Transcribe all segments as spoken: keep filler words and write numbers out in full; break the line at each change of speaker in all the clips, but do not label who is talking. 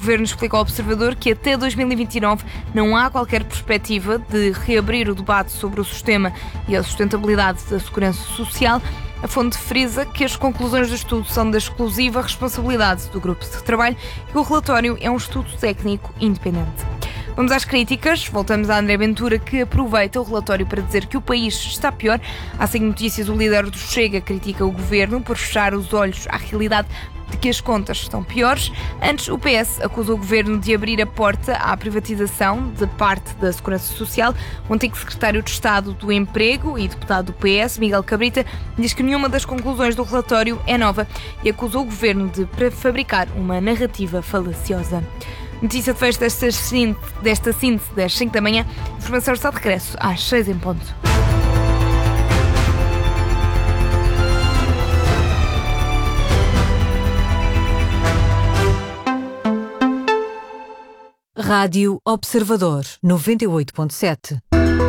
Governo explica ao Observador que até dois mil e vinte e nove não há qualquer perspectiva de reabrir o debate sobre o sistema e a sustentabilidade da segurança social. A fonte frisa que as conclusões do estudo são da exclusiva responsabilidade do grupo de trabalho e que o relatório é um estudo técnico independente. Vamos às críticas. Voltamos a André Ventura, que aproveita o relatório para dizer que o país está pior. Há cinco notícias, o líder do Chega critica o governo por fechar os olhos à realidade de que as contas estão piores. Antes, o P S acusa o governo de abrir a porta à privatização de parte da Segurança Social. O antigo secretário de Estado do Emprego e deputado do P S, Miguel Cabrita, diz que nenhuma das conclusões do relatório é nova e acusa o governo de fabricar uma narrativa falaciosa. Notícia de fecho desta síntese, desta síntese das cinco da manhã. Informação está de regresso às seis em ponto.
Rádio Observador noventa e oito ponto sete.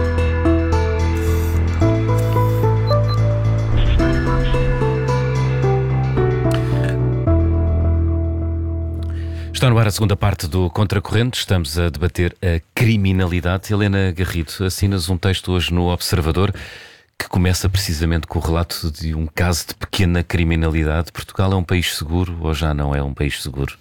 Está no ar a segunda parte do Contracorrente. Estamos a debater a criminalidade. Helena Garrido, assinas um texto hoje no Observador que começa precisamente com o relato de um caso de pequena criminalidade. Portugal é um país seguro ou já não é um país seguro?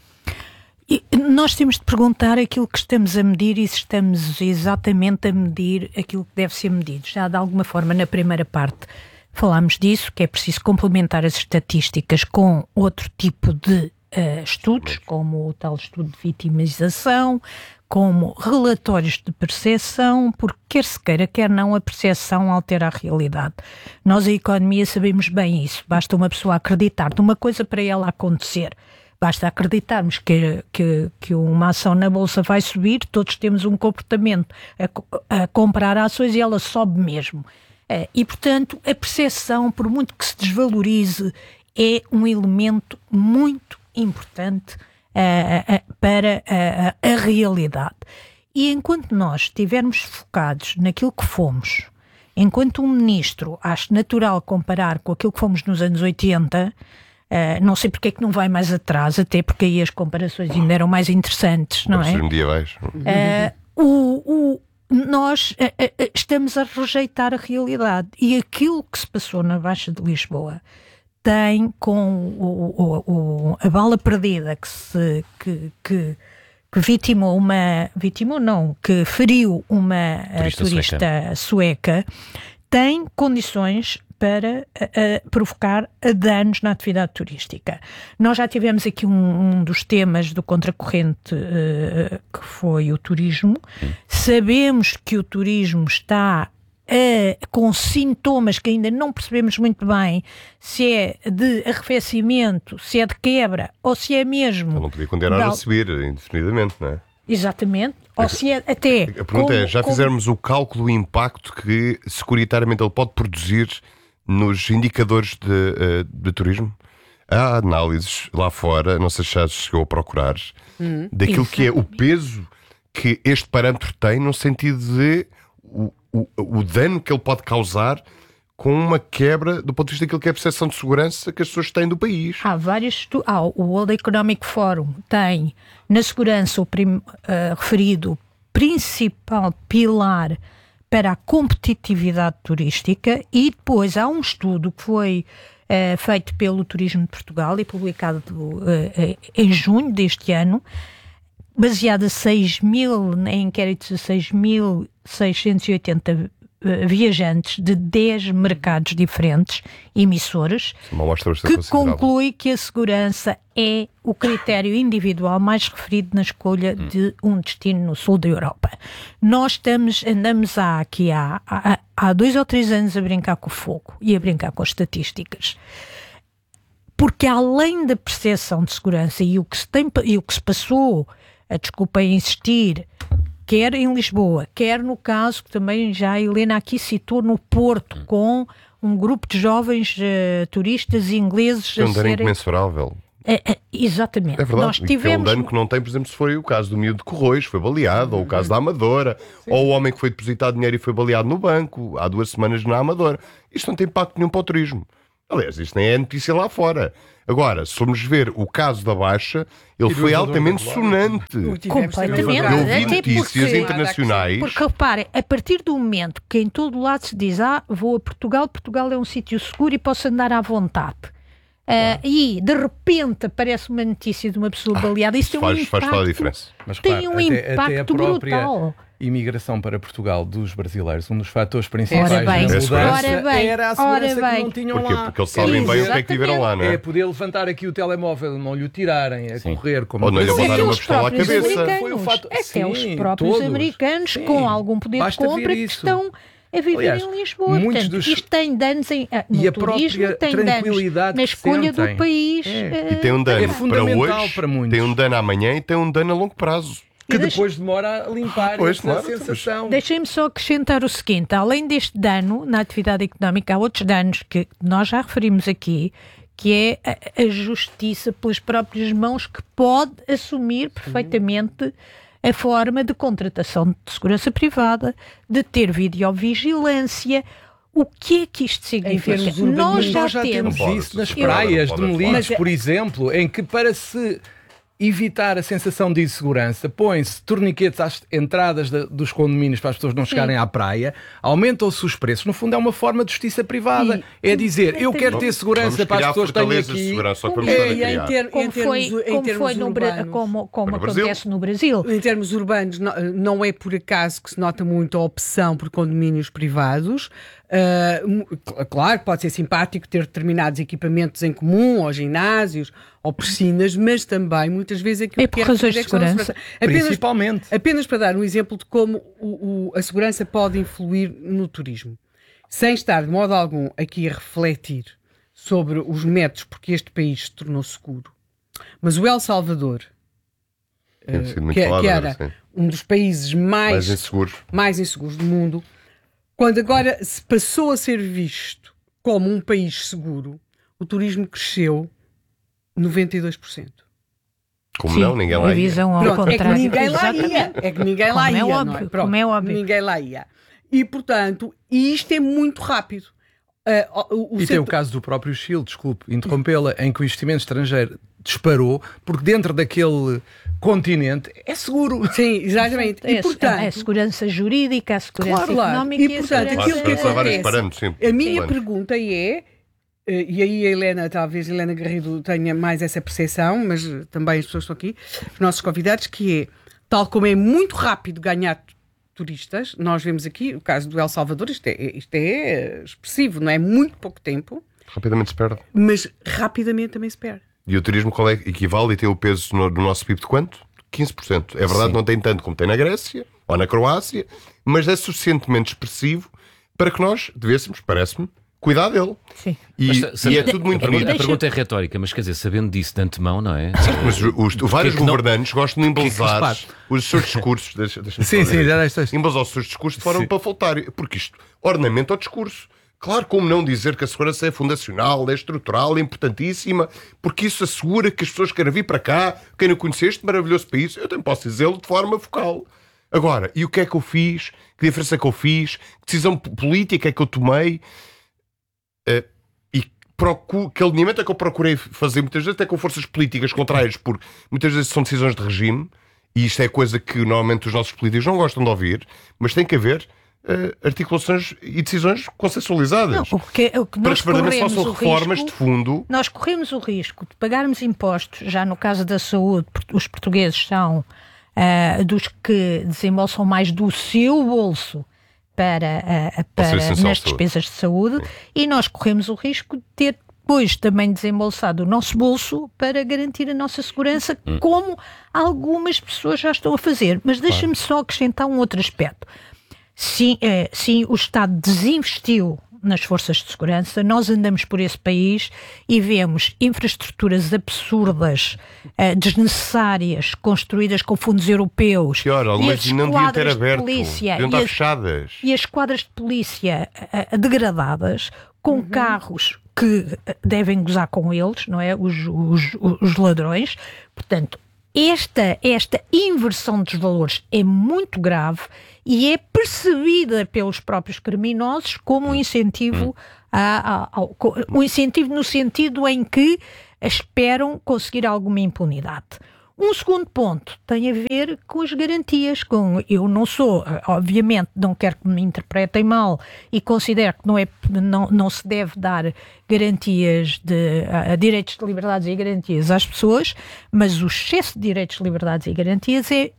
E nós temos de perguntar aquilo que estamos a medir e se estamos exatamente a medir aquilo que deve ser medido. Já de alguma forma na primeira parte falámos disso, que é preciso complementar as estatísticas com outro tipo de Uh, estudos, como o tal estudo de vitimização, como relatórios de percepção, porque quer se queira, quer não, a percepção altera a realidade. Nós, a economia, sabemos bem isso. Basta uma pessoa acreditar numa coisa para ela acontecer. Basta acreditarmos que, que, que uma ação na Bolsa vai subir, todos temos um comportamento a, a comprar ações e ela sobe mesmo. Uh, e, portanto, a percepção, por muito que se desvalorize, é um elemento muito importante uh, uh, para uh, a realidade. E enquanto nós estivermos focados naquilo que fomos, enquanto um ministro acho natural comparar com aquilo que fomos nos anos oitenta, uh, não sei porque é que não vai mais atrás, até porque aí as comparações ainda eram mais interessantes, não é?
Medievais.
Uh, o, o, nós uh, uh, estamos a rejeitar a realidade e aquilo que se passou na Baixa de Lisboa tem com o, o, o, a bala perdida que, se, que, que, que vitimou uma, vitimou não, que feriu uma turista, turista sueca. sueca, tem condições para uh, provocar danos na atividade turística. Nós já tivemos aqui um, um dos temas do Contracorrente uh, que foi o turismo. Hum. Sabemos que o turismo está Uh, com sintomas que ainda não percebemos muito bem se é de arrefecimento, se é de quebra ou se é mesmo...
Então não podia continuar
da...
a subir indefinidamente, não é?
Exatamente. Ou é, se é até...
A pergunta como, é, já como... fizermos o cálculo do impacto que securitariamente ele pode produzir nos indicadores de, uh, de turismo? Há análises lá fora, não sei se já chegou a procurar, hum, daquilo isso. que é o peso que este parâmetro tem no sentido de... O, O, o dano que ele pode causar com uma quebra do ponto de vista daquilo que é a percepção de segurança que as pessoas têm do país.
Há vários... Ah, o World Economic Forum tem na segurança o prim, uh, referido principal pilar para a competitividade turística e depois há um estudo que foi uh, feito pelo Turismo de Portugal e publicado uh, em junho deste ano, baseado a seis mil, em inquéritos a seis mil seiscentos e oitenta uh, viajantes de dez mercados diferentes, emissores, que conclui que a segurança é o critério individual mais referido na escolha hum. de um destino no sul da Europa. Nós estamos, andamos há, aqui há, há, há dois ou três anos a brincar com o fogo e a brincar com as estatísticas. Porque além da percepção de segurança e o que se, tem, e o que se passou, a desculpa em insistir, quer em Lisboa, quer no caso que também já a Helena aqui citou no Porto, com um grupo de jovens uh, turistas ingleses
é um
a
dano
serem...
incomensurável.
É, é, exatamente.
É verdade,
nós tivemos...
é um dano que não tem, por exemplo, se foi o caso do miúdo de Corroios, foi baleado, ou o caso da Amadora, sim, ou o homem que foi depositado dinheiro e foi baleado no banco há duas semanas na Amadora. Isto não tem impacto nenhum para o turismo. Aliás, isto nem é notícia lá fora. Agora, se formos ver o caso da Baixa, ele foi altamente sonante.
Completamente.
Eu vi
Até
notícias
porque-
internacionais.
Porque reparem, a partir do momento que em todo lado se diz, ah, vou a Portugal, Portugal é um sítio seguro e posso andar à vontade. Uh, e de repente aparece uma notícia de uma pessoa baleada, isso tem um
faz,
impacto,
faz toda a diferença.
Mas,
tem
claro,
um
até,
impacto
até a própria
brutal.
imigração para Portugal dos brasileiros, um dos fatores principais
Ora bem,
da
É
mudança
ora bem,
era a
ora
segurança que
bem.
não tinham
Porquê?
lá.
Porque eles sabem bem o que é que tiveram lá, não é?
É poder levantar aqui o telemóvel, não lhe o tirarem, a
Sim.
correr como
Ou não lhe
Mas
botarem
é
uma
que
pistola à
próprios
cabeça.
americanos,
Foi o fato-
até
Sim,
os próprios
todos.
americanos
Sim.
com algum poder
Basta
de compra
ver
que
isso.
estão a viver
Aliás,
em Lisboa.
muitos
Portanto,
dos-
isto tem danos em, ah, no
E a
turismo,
própria
tem danos
tranquilidade
na
que
escolha
sentem.
do país.
É.
E tem um dano
É
para
fundamental
hoje,
para muitos.
tem um dano amanhã e tem um dano a longo prazo.
Que
E deixa-
depois demora a limpar
Pois,
essa
claro,
sensação.
Deixem-me só acrescentar o seguinte: além deste dano na atividade económica, há outros danos que nós já referimos aqui, que é a, a justiça pelas próprias mãos, que pode assumir perfeitamente a forma de contratação de segurança privada, de ter videovigilância. O que é que isto significa?
termos
Nós
urbanistas,
já,
Nós já
temos.
temos
Não pode,
isso nas
não
praias
pode,
de
não pode.
Melides,
Mas é-
por exemplo, em que para se evitar a sensação de insegurança, põem-se torniquetes às entradas da- dos condomínios para as pessoas não chegarem à praia, aumentam-se os preços. No fundo é uma forma de justiça privada. É dizer, eu quero ter segurança
Vamos
para as
criar
pessoas que tenho
fortalezas de
aqui.
segurança, só que vamos
É,
estar a
e em,
criar.
ter-
Como
em
foi,
termos, em
como
termos
foi no, Bra-
urbanos,
como, como
Para o Brasil.
acontece no Brasil.
em termos urbanos, não, não é por acaso que se nota muito a opção por condomínios privados. Uh, mu- cl- claro, pode ser simpático ter determinados equipamentos em comum, ou ginásios, ou piscinas, mas também muitas vezes aquilo
É
que
por
é
razões de
questão
segurança.
Apenas,
Principalmente.
apenas para dar um exemplo de como o- o- a segurança pode influir no turismo. Sem estar de modo algum aqui a refletir sobre os métodos porque este país se tornou seguro. Mas o El Salvador,
Tem sido muito
que,
falado
que
agora,
era
sim.
um dos países mais,
Mais inseguros.
mais inseguros do mundo, quando agora se passou a ser visto como um país seguro, o turismo cresceu noventa e dois por cento.
Como
Sim,
não, ninguém lá
a
ia.
visão ao
Pronto, é que
contrário.
ninguém lá
Exatamente.
ia. É que ninguém lá
Como é
ia.
óbvio,
não é? Pronto,
como é óbvio.
Ninguém lá ia. E, portanto, isto é muito rápido. Ah, o, o
E tem o
setor-
caso do próprio Chile, desculpe, interrompê-la, em que o investimento estrangeiro disparou, porque dentro daquele continente é seguro.
Sim, exatamente.
É,
E, portanto,
a segurança jurídica, a segurança
Claro, claro.
económica
E,
e, a
portanto,
segurança...
aquilo que
Claro, são vários
acontece-
parâmetros, sim.
a minha
Sim.
pergunta é, eh, e aí a Helena, talvez a Helena Garrido tenha mais essa percepção, mas eh, também as pessoas que estão aqui, os nossos convidados, que é, tal como é muito rápido ganhar t- turistas, nós vemos aqui o caso do El Salvador, isto é, isto é expressivo, não é? Muito pouco tempo,
Rapidamente se perde.
mas rapidamente também se perde.
E o turismo qual é que equivale e tem o peso no, no nosso P I B de quanto? quinze por cento. É verdade, não tem tanto como tem na Grécia ou na Croácia, mas é suficientemente expressivo para que nós devêssemos, parece-me, cuidar dele.
Sim.
E,
Mas,
e é
sabe-
tudo muito
a, pergunta,
bonito.
a pergunta é retórica, mas quer dizer, sabendo disso de antemão, não é?
Mas os, os- vários
que não-
governantes gostam de embelezar
repare.
os seus discursos. Deixa, deixa
Sim, sim, já deste.
Embelezar os seus discursos de forma
Sim.
para faltar. Porque isto ornamenta o discurso. Claro, como não dizer que a segurança é fundacional, é estrutural, é importantíssima, porque isso assegura que as pessoas queiram vir para cá, quem não conhece este maravilhoso país, eu também posso dizê-lo de forma focal. Agora, e o que é que eu fiz? Que diferença é que eu fiz? Que decisão p- política é que eu tomei? Eh, e procu- que alinhamento é que eu procurei fazer muitas vezes até com forças políticas contrárias, porque muitas vezes são decisões de regime, e isto é coisa que normalmente os nossos políticos não gostam de ouvir, mas tem que haver eh, articulações e decisões consensualizadas.
Não, o que, o que
para
nós
que verdadeiramente
corremos
façam
o
reformas
risco,
de fundo.
nós corremos o risco de pagarmos impostos, já no caso da saúde, porque os portugueses são ah, dos que desembolsam mais do seu bolso para, ah, para
essencial
nas
de saúde.
despesas de saúde, e nós corremos o risco de ter depois também desembolsado o nosso bolso para garantir a nossa segurança, como algumas pessoas já estão a fazer. Mas deixa-me só acrescentar um outro aspecto. Sim, eh, sim, o Estado desinvestiu nas forças de segurança. Nós andamos por esse país e vemos infraestruturas absurdas, eh, desnecessárias, construídas com fundos europeus.
Pior,
e
algumas
as
não deviam ter
esquadras de
aberto.
polícia,
Deviam
e
estar
as-
fechadas.
e as esquadras de polícia eh, degradadas, com carros que eh, devem gozar com eles, não é? Os, os, os ladrões. Portanto, esta, esta inversão dos valores é muito grave e é percebida pelos próprios criminosos como um incentivo a, a, o incentivo no sentido em que esperam conseguir alguma impunidade. Um segundo ponto tem a ver com as garantias. Com, eu não sou, obviamente, não quero que me interpretem mal e considero que não, é, não, não se deve dar garantias de a, a direitos de liberdades e garantias às pessoas, mas o excesso de direitos de liberdades e garantias é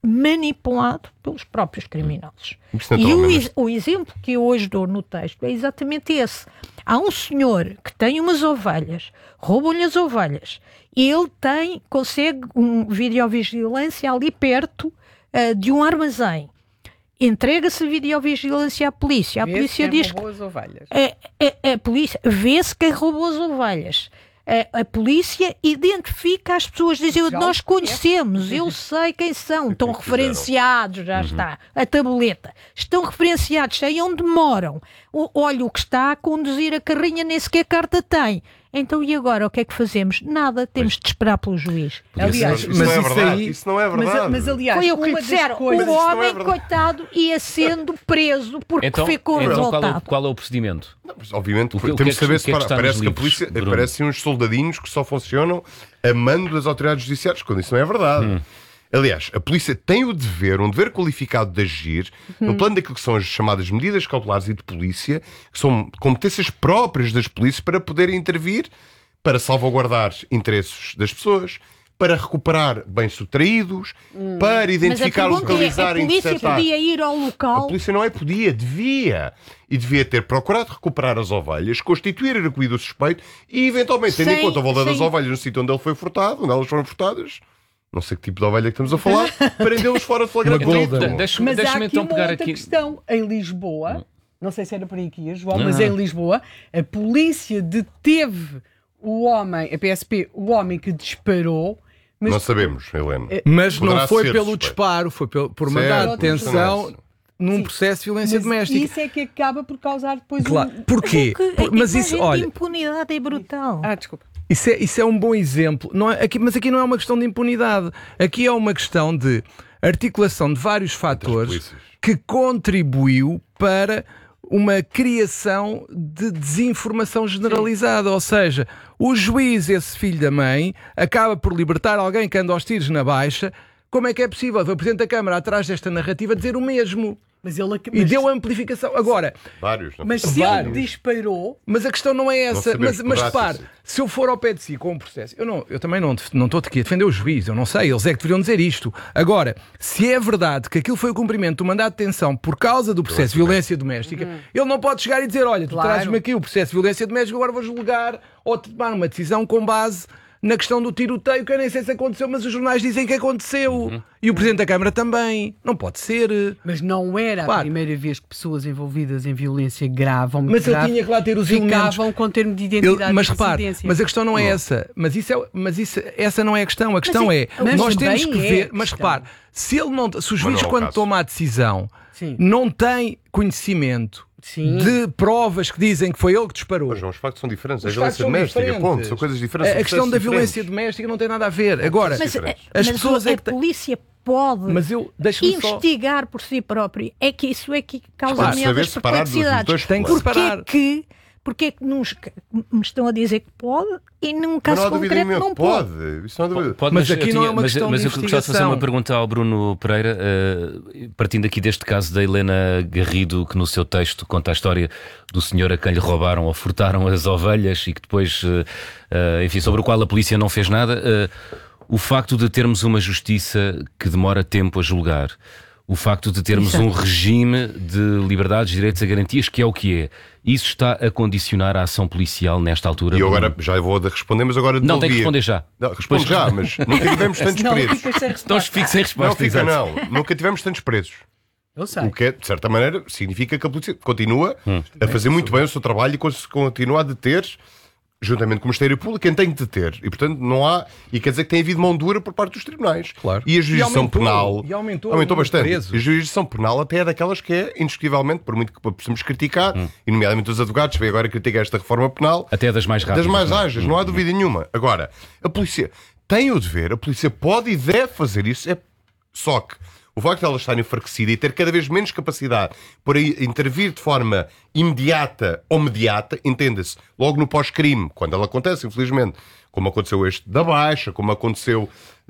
manipulado pelos próprios criminosos. E o, o exemplo que eu hoje dou no texto é exatamente esse. Há um senhor que tem umas ovelhas, roubam-lhe as ovelhas, e ele tem, consegue um videovigilância ali perto uh, de um armazém. Entrega-se a videovigilância à polícia. A
Vê
polícia
quem
diz
roubou as ovelhas.
A, a, a polícia vê-se quem roubou as ovelhas. A, a polícia identifica as pessoas, dizem, nós conhecemos, eu sei quem são, estão referenciados, já está, a tabuleta, estão referenciados, sei onde moram, o, olha o que está a conduzir a carrinha, nem sequer carta tem. Então e agora, o que é que fazemos? Nada, temos de esperar pelo juiz.
Aliás, isso, não é verdade. Isso não é verdade.
Mas, mas aliás,
foi o que lhe disseram.
Coisas...
O homem, é coitado, ia sendo preso porque
então,
ficou
então
revoltado.
Qual é, qual é o procedimento?
Não, mas, obviamente,
o que,
temos
o que é
de saber se
que,
para,
que é que
parece que a
livros,
polícia
Bruno?
parecem uns soldadinhos que só funcionam a mando das autoridades judiciárias, quando isso não é verdade. Hum. Aliás, a polícia tem o dever, um dever qualificado de agir hum. no plano daquilo que são as chamadas medidas cautelares e de polícia, que são competências próprias das polícias para poderem intervir, para salvaguardar interesses das pessoas, para recuperar bens subtraídos, hum. para identificar, localizar e interceptar.
A polícia podia ir ao local?
A polícia não é podia, devia. E devia ter procurado recuperar as ovelhas, constituir e recolhido o suspeito e, eventualmente, tendo em conta o valor das ovelhas no sítio onde ele foi furtado, onde elas foram furtadas, não sei que tipo de ovelha que estamos a falar, prendê-los fora de flagrante delito.
Mas há aqui então uma pegar outra aqui... questão. Em Lisboa, não sei se era para aí que ia, João, não. mas em Lisboa, a polícia deteve o homem, a P S P, o homem que disparou. Mas...
Não sabemos, Helena.
Mas
Poderá
não foi
ser
pelo
suspeito.
disparo, foi pelo, por mandado de detenção num Sim. processo de violência
mas
doméstica.
Isso é que acaba por causar depois
claro.
um...
Porquê?
É que, é
mas
que
isso,
a
olha...
impunidade é brutal.
Ah, desculpa.
Isso é, isso é um bom exemplo. Não é, aqui, mas aqui não é uma questão de impunidade. Aqui é uma questão de articulação de vários fatores que contribuiu para uma criação de desinformação generalizada. Sim. Ou seja, o juiz, esse filho da mãe, acaba por libertar alguém que anda aos tiros na baixa. Como é que é possível o Presidente da Câmara, atrás desta narrativa, dizer o mesmo?
Mas ele, mas...
E deu amplificação. Agora,
vários, não?
mas se
vários.
ele disparou.
Mas a questão não é essa.
Não
mas mas repare, se eu for ao pé de si com um processo, eu, não, eu também não, não estou aqui a defender o juiz, eu não sei, eles é que deveriam dizer isto. Agora, se é verdade que aquilo foi o cumprimento do mandado de detenção por causa do processo de violência doméstica, uhum. ele não pode chegar e dizer: olha, tu claro. trazes-me aqui o processo de violência doméstica, agora vou julgar ou tomar uma decisão com base na questão do tiroteio, que eu nem sei se aconteceu, mas os jornais dizem que aconteceu. Uhum. E o Presidente da Câmara também. Não pode ser.
Mas não era claro. a primeira vez que pessoas envolvidas em violência grave ou muito
mas
grave
ele tinha que lá ter os
ficavam
elementos.
com termo de identidade
ele, mas
de
repare, mas a questão não é não. essa. Mas, isso é, mas isso, essa não é a questão. A questão mas, é, é nós temos que ver... É mas repare, se, ele não, se o juiz, quando caso. toma a decisão, Sim. não tem conhecimento Sim. de provas que dizem que foi ele que disparou.
Mas os factos são diferentes. A violência doméstica, ponto. São coisas diferentes.
A, a questão da diferentes. violência doméstica não tem nada a ver. Agora,
mas,
as
mas
pessoas
a,
é que
a polícia pode
mas eu,
investigar
só...
por si próprio. É que isso é que causa
claro,
ameaças perplexidades.
Tem que separar.
Que Porque é que nos, me estão a dizer que pode e num caso
não
concreto não pode?
pode. Isso não pode.
pode
mas,
mas
aqui
tinha,
não é uma
mas,
questão
mas
de
eu gostava de fazer uma pergunta ao Bruno Pereira, uh, partindo aqui deste caso da Helena Garrido, que no seu texto conta a história do senhor a quem lhe roubaram ou furtaram as ovelhas e que depois, uh, uh, enfim, sobre o qual a polícia não fez nada. Uh, o facto de termos uma justiça que demora tempo a julgar, o facto de termos Exato. um regime de liberdades, direitos e garantias, que é o que é, isso está a condicionar a ação policial nesta altura?
E eu agora já vou responder, mas agora
não tem que responder já.
Não, responde já, mas nunca tivemos tantos
não,
presos.
Então fique sem resposta.
Não fica, não. Nunca tivemos tantos presos.
Eu sei.
O que é, de certa maneira, significa que a polícia continua hum. a fazer muito bem o seu trabalho e continua a deter, juntamente com o Ministério Público, quem tem que deter. E, portanto, não há... E quer dizer que tem havido mão dura por parte dos tribunais.
Claro.
E a jurisdição
e aumentou,
penal...
E aumentou,
aumentou bastante.
Presos.
E a jurisdição penal até é daquelas que é, indiscutivelmente, por muito que possamos criticar, hum. e nomeadamente os advogados, vêm agora criticar esta reforma penal...
Até das mais rápidas.
Das mais ágeis, não há dúvida nenhuma. Agora, a polícia tem o dever, a polícia pode e deve fazer isso, é... só que o facto de ela estar enfraquecida e ter cada vez menos capacidade para intervir de forma imediata ou mediata, entenda-se, logo no pós-crime, quando ela acontece, infelizmente, como aconteceu este da Baixa, como aconteceu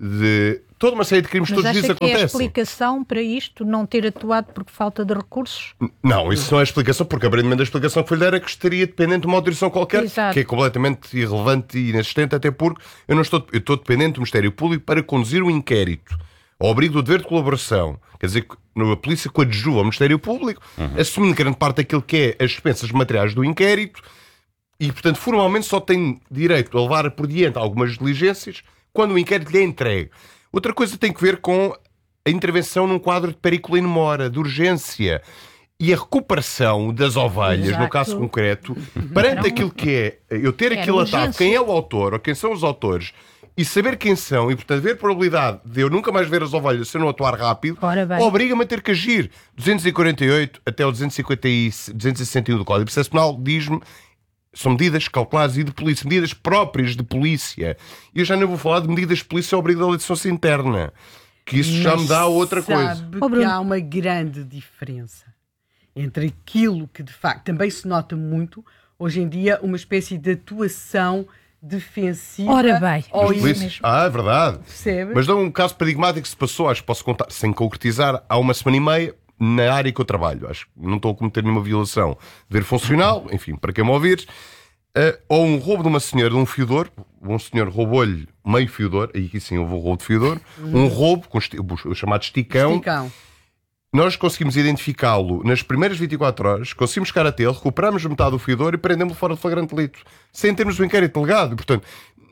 de toda uma série de crimes que
Mas
todos os dias
acha que é a
acontecem.
explicação para isto não ter atuado por falta de recursos?
Não, isso não é explicação, porque aparentemente a explicação que foi lhe dar é que estaria dependente de uma autorização qualquer,
Exato.
que é completamente irrelevante e inexistente, até porque eu não estou, eu estou dependente do Ministério Público para conduzir o inquérito, ao abrigo do dever de colaboração. Quer dizer, que a polícia coadjua ao Ministério Público, uhum. assumindo grande parte daquilo que é as dispensas materiais do inquérito, e, portanto, formalmente só tem direito a levar por diante algumas diligências quando o inquérito lhe é entregue. Outra coisa tem que ver com a intervenção num quadro de periculo in mora, de urgência, e a recuperação das ovelhas,
Exato.
no caso concreto, perante aquilo que é eu ter
É,
aquilo atado,
urgência.
quem é o autor ou quem são os autores, e saber quem são, e portanto haver probabilidade de eu nunca mais ver as ovelhas se eu não atuar rápido,
Ora bem.
obriga-me a ter que agir. duzentos e quarenta e oito até o duzentos e cinquenta e duzentos e sessenta e um do Código de Processo Penal diz-me são medidas calculadas e de polícia, medidas próprias de polícia. E eu já não vou falar de medidas de polícia ao abrigo da legislação interna, que isso já me dá outra coisa.
Sabe
Oh,
que
Bruno.
há uma grande diferença entre aquilo que de facto também se nota muito hoje em dia, uma espécie de atuação defensiva.
Ora bem.
ou
Os
in-
polícias- Ah, é verdade.
Percebe?
Mas dá um caso paradigmático que se passou, acho que posso contar, sem concretizar, há uma semana e meia, na área que eu trabalho. Acho que não estou a cometer nenhuma violação. Dever funcional, enfim, para quem me ouvir. Uh, ou um roubo de uma senhora, de um fiador. Um senhor roubou-lhe meio fiador, aí sim houve um roubo de fiador. Um roubo, com esti- o chamado esticão.
Esticão.
Nós conseguimos identificá-lo nas primeiras vinte e quatro horas, conseguimos chegar até ele, recuperamos metade do fiador e prendemos-lo fora de flagrante delito, sem termos o inquérito delegado. E, portanto,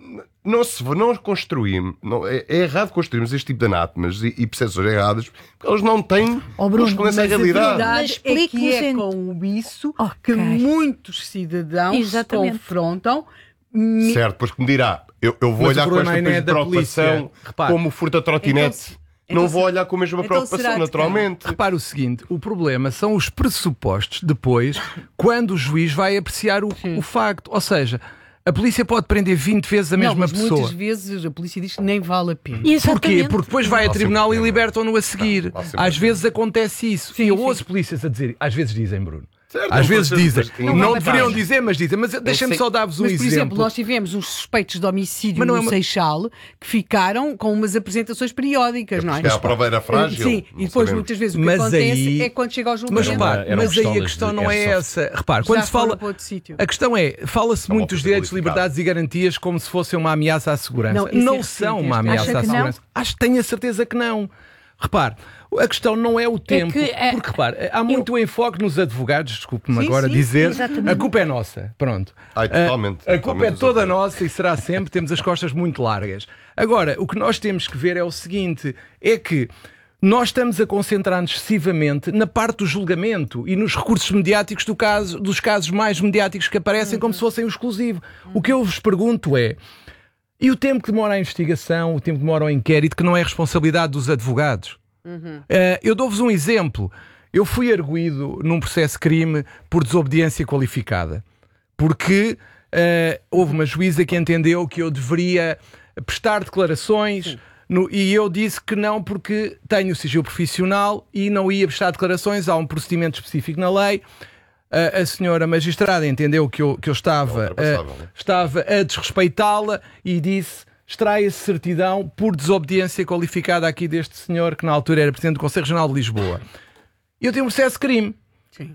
não se não construímos, não, é, é errado construirmos este tipo de anátemas e, e percepções erradas, porque eles não têm
Oh, Bruno,
correspondência à
Mas a
realidade.
verdade
Mas
é que é
explique-nos ent-
com isso
Ok.
que muitos cidadãos
Exatamente.
se confrontam. mi-
Certo, pois que me dirá, eu, eu vou
Mas o
olhar com
problema
esta
aí não é
mesma
da
preocupação
polícia. Repare.
como furta trotinete.
Então,
não
então
vou
se-
olhar com a mesma
então
preocupação,
será que
naturalmente.
Repara o seguinte, o problema são os pressupostos depois, quando o juiz vai apreciar o, o facto. Ou seja, a polícia pode prender vinte vezes a
Não,
mesma
mas
pessoa.
muitas vezes a polícia diz que nem vale a pena.
Porquê?
Exatamente.
Porque depois vai a
Há
tribunal
sempre
e
pena.
libertam-no a seguir.
Há sempre
Às
pena.
vezes acontece isso.
Sim,
e eu
sim.
ouço polícias a dizer, às vezes dizem, Bruno.
Certo,
Às
não
vezes
pode ser,
dizem.
mas-
Não,
Não
deveriam
vai.
dizer, mas dizem. Mas deixa-me
sei.
só dar-vos um
Mas, por exemplo,
exemplo.
nós tivemos uns suspeitos de homicídio
Mas não é
no
uma-
Seixal que ficaram com umas apresentações periódicas, não é?
Porque a prova era frágil.
Sim,
não
e depois
sabemos.
muitas vezes o que
Mas
acontece
aí-
é quando chega ao
Mas
julgamento.
repare,
Eram
mas aí a
pistolas
questão
de
não é
airsoft.
essa. Repare,
Já
quando se
foram
fala.
para outro sítio.
A questão é, fala-se
Não
muito dos
vou
direitos,
qualificar.
liberdades e garantias como se fossem uma ameaça à segurança.
Não, isso é
Não
recente,
são uma
este.
ameaça
Acha
à
que não?
segurança. Acho que tenho a certeza que não. Repare, a questão não é o tempo.
que, é-
porque, repare, há muito enfoque nos advogados, desculpe-me
Sim,
agora
sim,
dizer,
exatamente.
a culpa é nossa. Pronto.
Ai, totalmente.
A, a culpa é
Totalmente
toda
exatamente.
nossa e será sempre, temos as costas muito largas. Agora, o que nós temos que ver é o seguinte, é que nós estamos a concentrar-nos excessivamente na parte do julgamento e nos recursos mediáticos do caso, dos casos mais mediáticos que aparecem como se fossem o exclusivo. O que eu vos pergunto é, e o tempo que demora a investigação, o tempo que demora o inquérito, que não é responsabilidade dos advogados? Uh, eu dou-vos um exemplo. Eu fui arguido num processo de crime por desobediência qualificada, porque uh, houve uma juíza que entendeu que eu deveria prestar declarações no- e eu disse que não porque tenho sigilo profissional e não ia prestar declarações. Há um procedimento específico na lei. Uh, a senhora magistrada entendeu que eu, que eu estava,
ultrapassável,
uh,
né?
estava a desrespeitá-la e disse: extrai-se certidão por desobediência qualificada aqui deste senhor que na altura era presidente do Conselho Regional de Lisboa. Eu tenho um processo de crime.
Sim.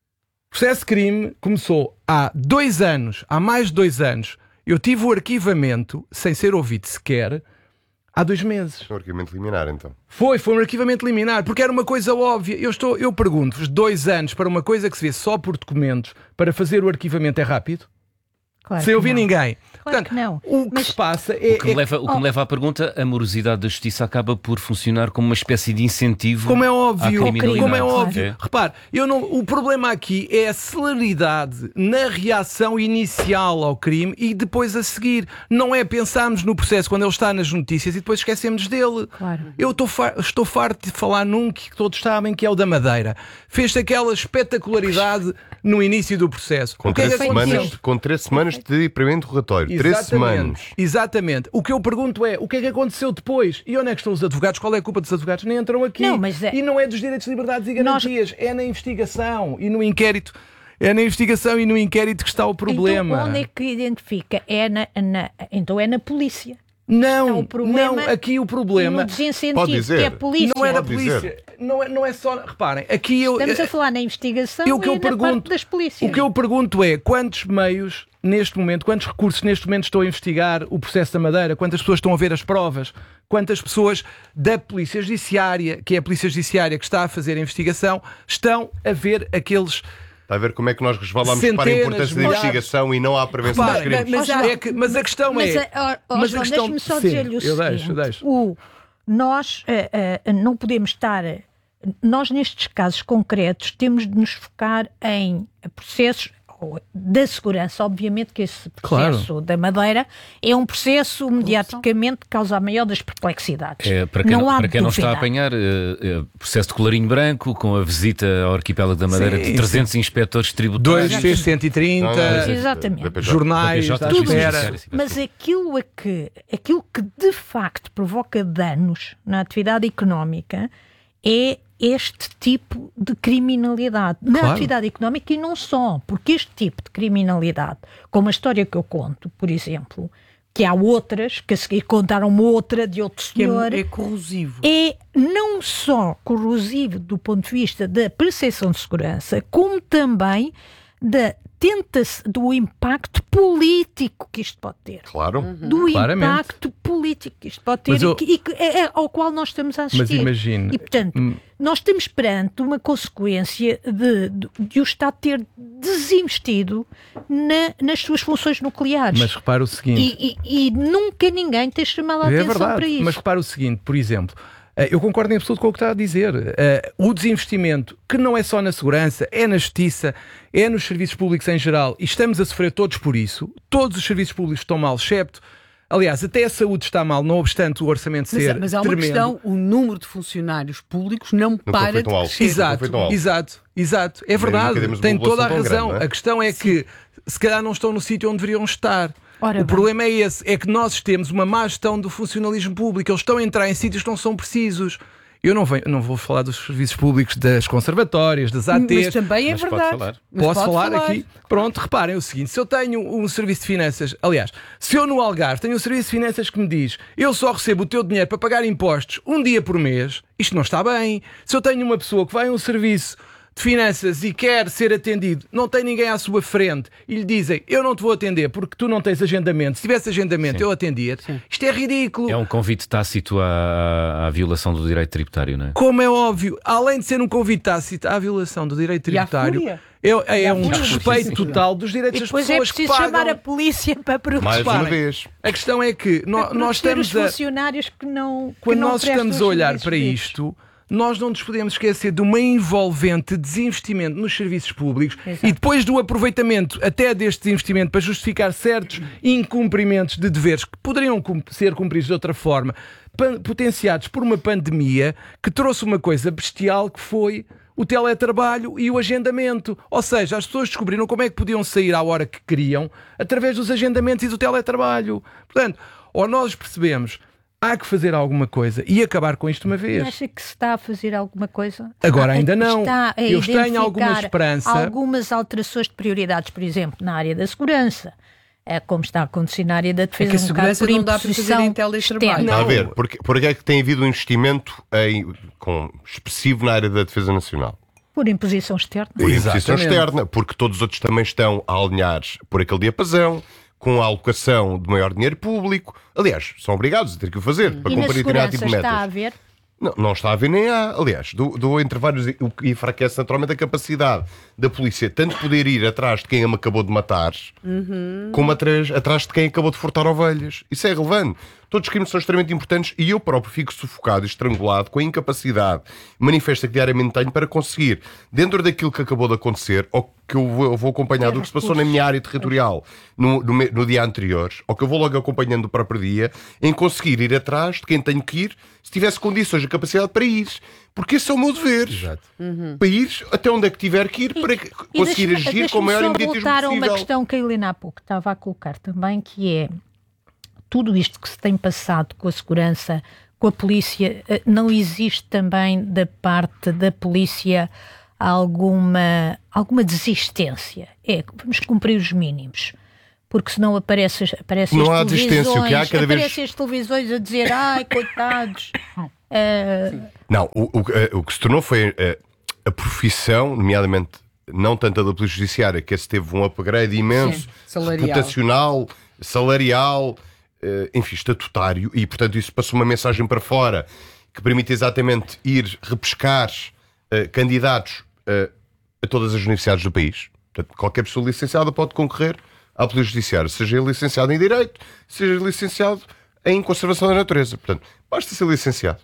O processo de crime começou há dois anos, há mais de dois anos. Eu tive o arquivamento, sem ser ouvido sequer, há dois meses.
Um arquivamento liminar, então.
Foi, foi um arquivamento liminar, porque era uma coisa óbvia. Eu, estou, eu pergunto-vos, dois anos para uma coisa que se vê só por documentos, para fazer o arquivamento é rápido?
Claro
Sem
que
ouvir
não.
ninguém.
Claro que não.
O que
Mas-
se passa é...
O que, me
é-
leva, o que me leva à pergunta, a morosidade da justiça acaba por funcionar como uma espécie de incentivo
Como é
à
óbvio,
criminalidade.
como é óbvio.
É.
Repare, eu não, o problema aqui é a celeridade na reação inicial ao crime e depois a seguir. Não é pensarmos no processo quando ele está nas notícias e depois esquecemos dele.
Claro.
Eu estou, far, estou farto de falar num que todos sabem que é o da Madeira. Fez aquela espetacularidade no início do processo.
Com
O que é
três
que aconteceu?
semanas, com três semanas semanas de primeiro interrogatório, treze semanas.
Exatamente. O que eu pergunto é, o que é que aconteceu depois? E onde é que estão os advogados? Qual é a culpa dos advogados? Nem entram aqui.
Não, mas é...
E não é dos direitos, liberdades e garantias. Nós... É na investigação e no inquérito. É na investigação e no inquérito que está o problema.
Então onde é que identifica? É na, na... Então é na polícia.
Não, não, aqui o problema...
No desincentivo, que é a polícia.
Não é da polícia. Não é, não é só... Reparem, aqui eu...
Estamos a falar na investigação
eu, que eu
e
pergunto,
na parte das polícias.
O que eu pergunto é, quantos meios, neste momento, quantos recursos neste momento estão a investigar o processo da Madeira? Quantas pessoas estão a ver as provas? Quantas pessoas da Polícia Judiciária, que é a Polícia Judiciária que está a fazer a investigação, estão a ver aqueles...
Está a ver como é que nós resvalamos para a importância da investigação e não à prevenção dos crimes.
Mas, mas, é que, mas a questão
mas,
é...
Mas, oh, mas a questão... deixe-me só dizer-lhe o
eu
seguinte.
Deixo, deixo.
O, nós uh, uh, não podemos estar... Nós, nestes casos concretos, temos de nos focar em processos da segurança. Obviamente que esse processo claro. da Madeira é um processo mediaticamente que causa a maior das perplexidades.
É, para quem não, não, para quem não está a apanhar, é, é, processo de colarinho branco, com a visita ao arquipélago da Madeira sim, de trezentos sim. inspectores tributários.
dois mil cento e trinta, não, não,
exatamente.
jornais,
tudo isso. Mas aquilo, a que, aquilo que de facto provoca danos na atividade económica é este tipo de criminalidade na claro. atividade económica e não só, porque este tipo de criminalidade, como a história que eu conto, por exemplo, que há outras, que a seguir contaram uma outra de outro senhor,
que é, é corrosivo.
É não só corrosivo do ponto de vista da percepção de segurança, como também da tenta-se do impacto político que isto pode ter.
Claro.
Uhum. Do
Claramente.
impacto político que isto pode ter
eu...
e, que, e que, é, ao qual nós estamos a assistir.
Mas imagine...
E, portanto, hum... nós estamos perante uma consequência de, de, de o Estado ter desinvestido na, nas suas funções nucleares.
Mas repara o seguinte...
E, e, e nunca ninguém tem chamado a
é
atenção
verdade,
para isso.
Mas repara o seguinte, por exemplo... Eu concordo em absoluto com o que está a dizer. Uh, o desinvestimento, que não é só na segurança, é na justiça, é nos serviços públicos em geral, e estamos a sofrer todos por isso. Todos os serviços públicos estão mal, excepto... Aliás, até a saúde está mal, não obstante o orçamento
mas,
ser
Mas há uma
tremendo.
questão, o número de funcionários públicos não, não para de crescer.
Exato, exato, exato. É verdade, tem toda a razão. Grande, é? A questão é Sim. que, se calhar, não estão no sítio onde deveriam estar. Ora, o bem. problema é esse, é que nós temos uma má gestão do funcionalismo público. Eles estão a entrar em sítios que não são precisos. Eu não, venho, não vou falar dos serviços públicos das conservatórias, das A Tês.
Mas também é
mas
verdade.
Pode falar.
Mas
Posso
pode
falar,
falar
aqui? Pronto, reparem o seguinte, se eu tenho um serviço de finanças, aliás, se eu no Algarve tenho um serviço de finanças que me diz eu só recebo o teu dinheiro para pagar impostos um dia por mês, isto não está bem. Se eu tenho uma pessoa que vai a um serviço de finanças e quer ser atendido, não tem ninguém à sua frente e lhe dizem, eu não te vou atender porque tu não tens agendamento, se tivesse agendamento Sim. eu atendia-te, isto é ridículo.
É um convite tácito à, à violação do direito tributário, não é?
Como é óbvio, além de ser um convite tácito à violação do direito tributário, é, é um desrespeito total dos direitos das pessoas que pagam.
E depois é preciso chamar a polícia para preocupar.
Mais uma vez.
A questão é que nós, nós estamos
a... funcionários que não
Quando
que não
nós estamos a olhar para isto... Nós não nos podemos esquecer de uma envolvente desinvestimento nos serviços públicos Exato. E depois do aproveitamento até deste desinvestimento para justificar certos incumprimentos de deveres que poderiam ser cumpridos de outra forma, potenciados por uma pandemia que trouxe uma coisa bestial que foi o teletrabalho e o agendamento. Ou seja, as pessoas descobriram como é que podiam sair à hora que queriam através dos agendamentos e do teletrabalho. Portanto, ou nós percebemos... Há que fazer alguma coisa e acabar com isto uma vez.
Acha que se está a fazer alguma coisa?
Agora ainda não.
Está a
Eu tenho alguma esperança.
Algumas alterações de prioridades, por exemplo, na área da segurança. É como está a acontecer na área da defesa.
É que a segurança
um
não dá para fazer em teletrabalho.
Não, a ver, porque, porque é que tem havido um investimento em, com, expressivo na área da defesa nacional?
Por imposição externa.
Por imposição externa, porque todos os outros também estão a alinhar por aquele diapasão, com a alocação de maior dinheiro público. Aliás, são obrigados a ter que o fazer para
e
cumprir determinado tipo de metas.
Está a haver?
Não, não está a haver nem há. Aliás, do, do entre vários, o que enfraquece naturalmente a capacidade da polícia tanto poder ir atrás de quem me acabou de matar, uhum. como atrás, atrás de quem acabou de furtar ovelhas. Isso é relevante. Todos os crimes são extremamente importantes e eu próprio fico sufocado e estrangulado com a incapacidade manifesta que diariamente tenho para conseguir, dentro daquilo que acabou de acontecer, ou que eu vou, eu vou acompanhar do que se passou na minha área territorial no, no, no dia anterior, ou que eu vou logo acompanhando do próprio dia, em conseguir ir atrás de quem tenho que ir, se tivesse condições e capacidade para ir. Porque esse é o meu dever.
Exato.
Uhum.
Para ir até onde é que tiver que ir, para
E
conseguir
deixa-me-
agir com o maior
deixa-me só
imediatismo
voltar a uma
possível.
questão que a Helena há pouco estava a colocar também, que é tudo isto que se tem passado com a segurança, com a polícia, eh, não existe também da parte da polícia alguma, alguma desistência? É, vamos cumprir os mínimos. Porque senão aparecem, aparecem
Não
as
há desistência, o que há
televisões,
cada vez-
aparecem as televisões a dizer ai, coitados. Eh,
Não, o, o, eh, o que se tornou foi eh, a profissão, nomeadamente não tanto a da Polícia Judiciária, que esse teve um upgrade imenso,
Sim, salarial.
reputacional, salarial, eh, enfim, estatutário, e portanto isso passou uma mensagem para fora que permite exatamente ir repescar eh, candidatos eh, a todas as universidades do país. Portanto, qualquer pessoa licenciada pode concorrer à Polícia Judiciária, seja licenciado em Direito, seja licenciado em Conservação da Natureza. Portanto, basta ser licenciado.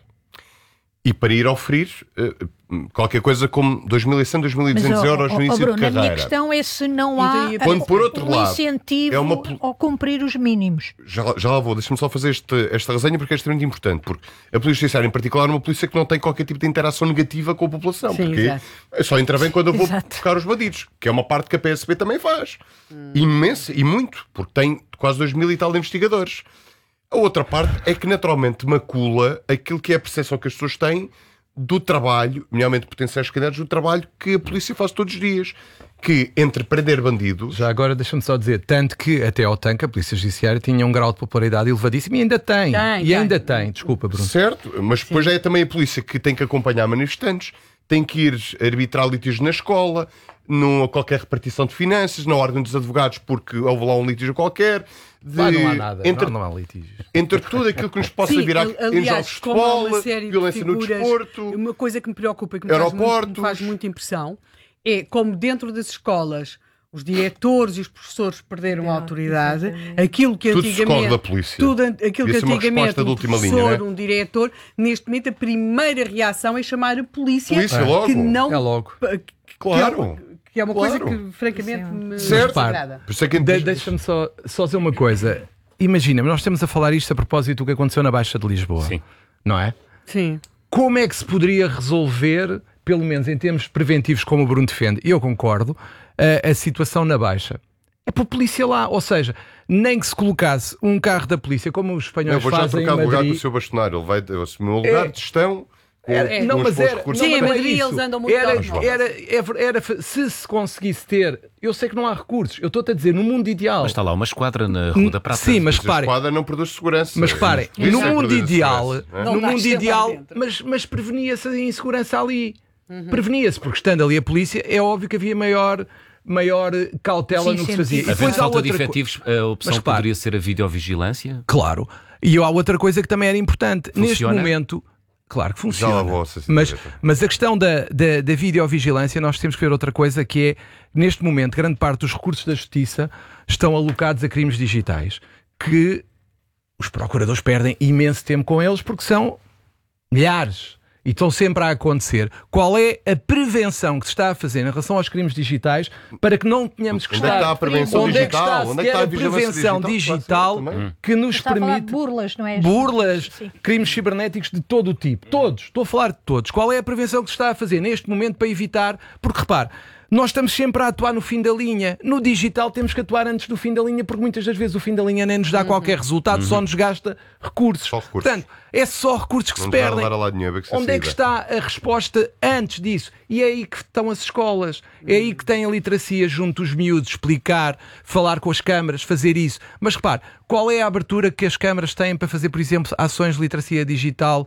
E para ir oferir uh, qualquer coisa como dois mil e cem, dois mil e duzentos
ó,
euros
ó,
no
ó,
início
Bruno,
de
a minha
carreira.
questão é se não
E
há
daí-
eh,
Quando, por outro
um
lado,
incentivo
é uma pol-
ao cumprir os mínimos.
Já, já lá vou, deixa-me só fazer este, esta resenha porque é extremamente importante. Porque a Polícia Judiciária, em particular, é uma polícia que não tem qualquer tipo de interação negativa com a população.
Sim,
porque
exato.
é só entra bem quando eu vou
Exato.
buscar os bandidos, que é uma parte que a P S P também faz. Imensa e muito, porque tem quase dois mil e tal investigadores. A outra parte é que naturalmente macula aquilo que é a percepção que as pessoas têm do trabalho, nomeadamente potenciais candidatos, do trabalho que a polícia faz todos os dias. Que entre prender bandidos.
Já agora deixa-me só dizer, tanto que até ao tanque a Polícia Judiciária tinha um grau de popularidade elevadíssimo e ainda tem.
Tem,
e
tem.
ainda tem, desculpa, Bruno.
Certo, mas depois é também a polícia que tem que acompanhar manifestantes, tem que ir arbitrar litígios na escola, numa qualquer repartição de finanças, na ordem dos advogados, porque houve lá um litígio qualquer. De,
Lá não há nada,
entre,
não, não há litígios.
entre tudo aquilo que nos possa
Sim,
virar
al-
em
aliás,
jogos de
como há uma
bola,
série de
violência no
figuras,
desporto.
Uma coisa que me preocupa e que me faz, muito,
Aeroportos.
me faz muita impressão é como dentro das escolas os diretores e os professores perderam a autoridade, aquilo que
Tudo se
antigamente
corre da polícia.
tudo an- aquilo
Devia
que
ser uma
antigamente
resposta de
um
última linha,
professor,
não é?
um diretor, neste momento a primeira reação é chamar a polícia,
Polícia, logo.
que não
É logo.
que-
Claro.
que é, que é uma
Claro.
coisa que francamente me
Certo.
desagrada.
Por isso é que
De- Deixa-me só, só dizer uma coisa. Imagina, nós estamos a falar isto a propósito do que aconteceu na Baixa de Lisboa.
Sim.
Não é?
Sim.
Como é que se poderia resolver, pelo menos em termos preventivos, como o Bruno defende, e eu concordo, a, a situação na Baixa? É para a polícia lá, ou seja, nem que se colocasse um carro da polícia, como os
Eu
espanhóis
vou já
fazem em
trocar de lugar com o
Madrid.
seu bastonário. Ele vai assumir um lugar
É.
de gestão. Com,
Era-
com
não,
os
mas
bons
era,
recursos.
Sim,
não,
em
não é
Madrid
isso.
eles andam muito
era,
calmos.
era, era, era, se se conseguisse ter, eu sei que não há recursos, eu estou-te a dizer, no mundo ideal.
Mas está lá uma esquadra na Rua da Prata.
Sim, mas
Mas a
reparem,
esquadra não produz segurança.
mas reparem,
Isso
no
é
mundo
produzir
ideal,
segurança, não é?
Não
no
dá
mundo
sempre lá
ideal,
dentro.
mas, mas prevenia-se a insegurança ali. Prevenia-se, porque estando ali a polícia, é óbvio que havia maior, maior cautela
Sim,
no que se
sim,
fazia.
sim.
E
Havendo
depois há
falta
outra
de
co-
efetivos, a opção
Mas repare-
poderia ser a videovigilância?
Claro. E há outra coisa que também era importante. Neste
Funciona?
momento, claro que
Já lá
funciona.
vou, Cecília.
Mas, mas a questão da, da, da videovigilância, nós temos que ver outra coisa, que é, neste momento, grande parte dos recursos da justiça estão alocados a crimes digitais, que os procuradores perdem imenso tempo com eles, porque são milhares. E estão sempre a acontecer. Qual é a prevenção que se está a fazer em relação aos crimes digitais para que não tenhamos que
Onde é que
estar...
está a prevenção
Onde é que está
digital? Onde é que
sequer
está a
a
vigilância
prevenção
digital?
digital,
Claro, também.
que nos
Está a falar de
permite...
burlas, não é?
Burlas,
Sim.
crimes cibernéticos de todo o tipo. Todos. Estou a falar de todos. Qual é a prevenção que se está a fazer neste momento para evitar? Porque, repare, nós estamos sempre a atuar no fim da linha. No digital temos que atuar antes do fim da linha, porque muitas das vezes o fim da linha nem nos dá qualquer resultado, só nos gasta recursos.
Só recursos.
Portanto, é só recursos que
Não
se
nos vai
perdem.
levar a lado nenhum, é que se
Onde é
saída.
que está a resposta antes disso? E é aí que estão as escolas. É aí que tem a literacia junto dos miúdos, explicar, falar com as câmaras, fazer isso. Mas repare, qual é a abertura que as câmaras têm para fazer, por exemplo, ações de literacia digital?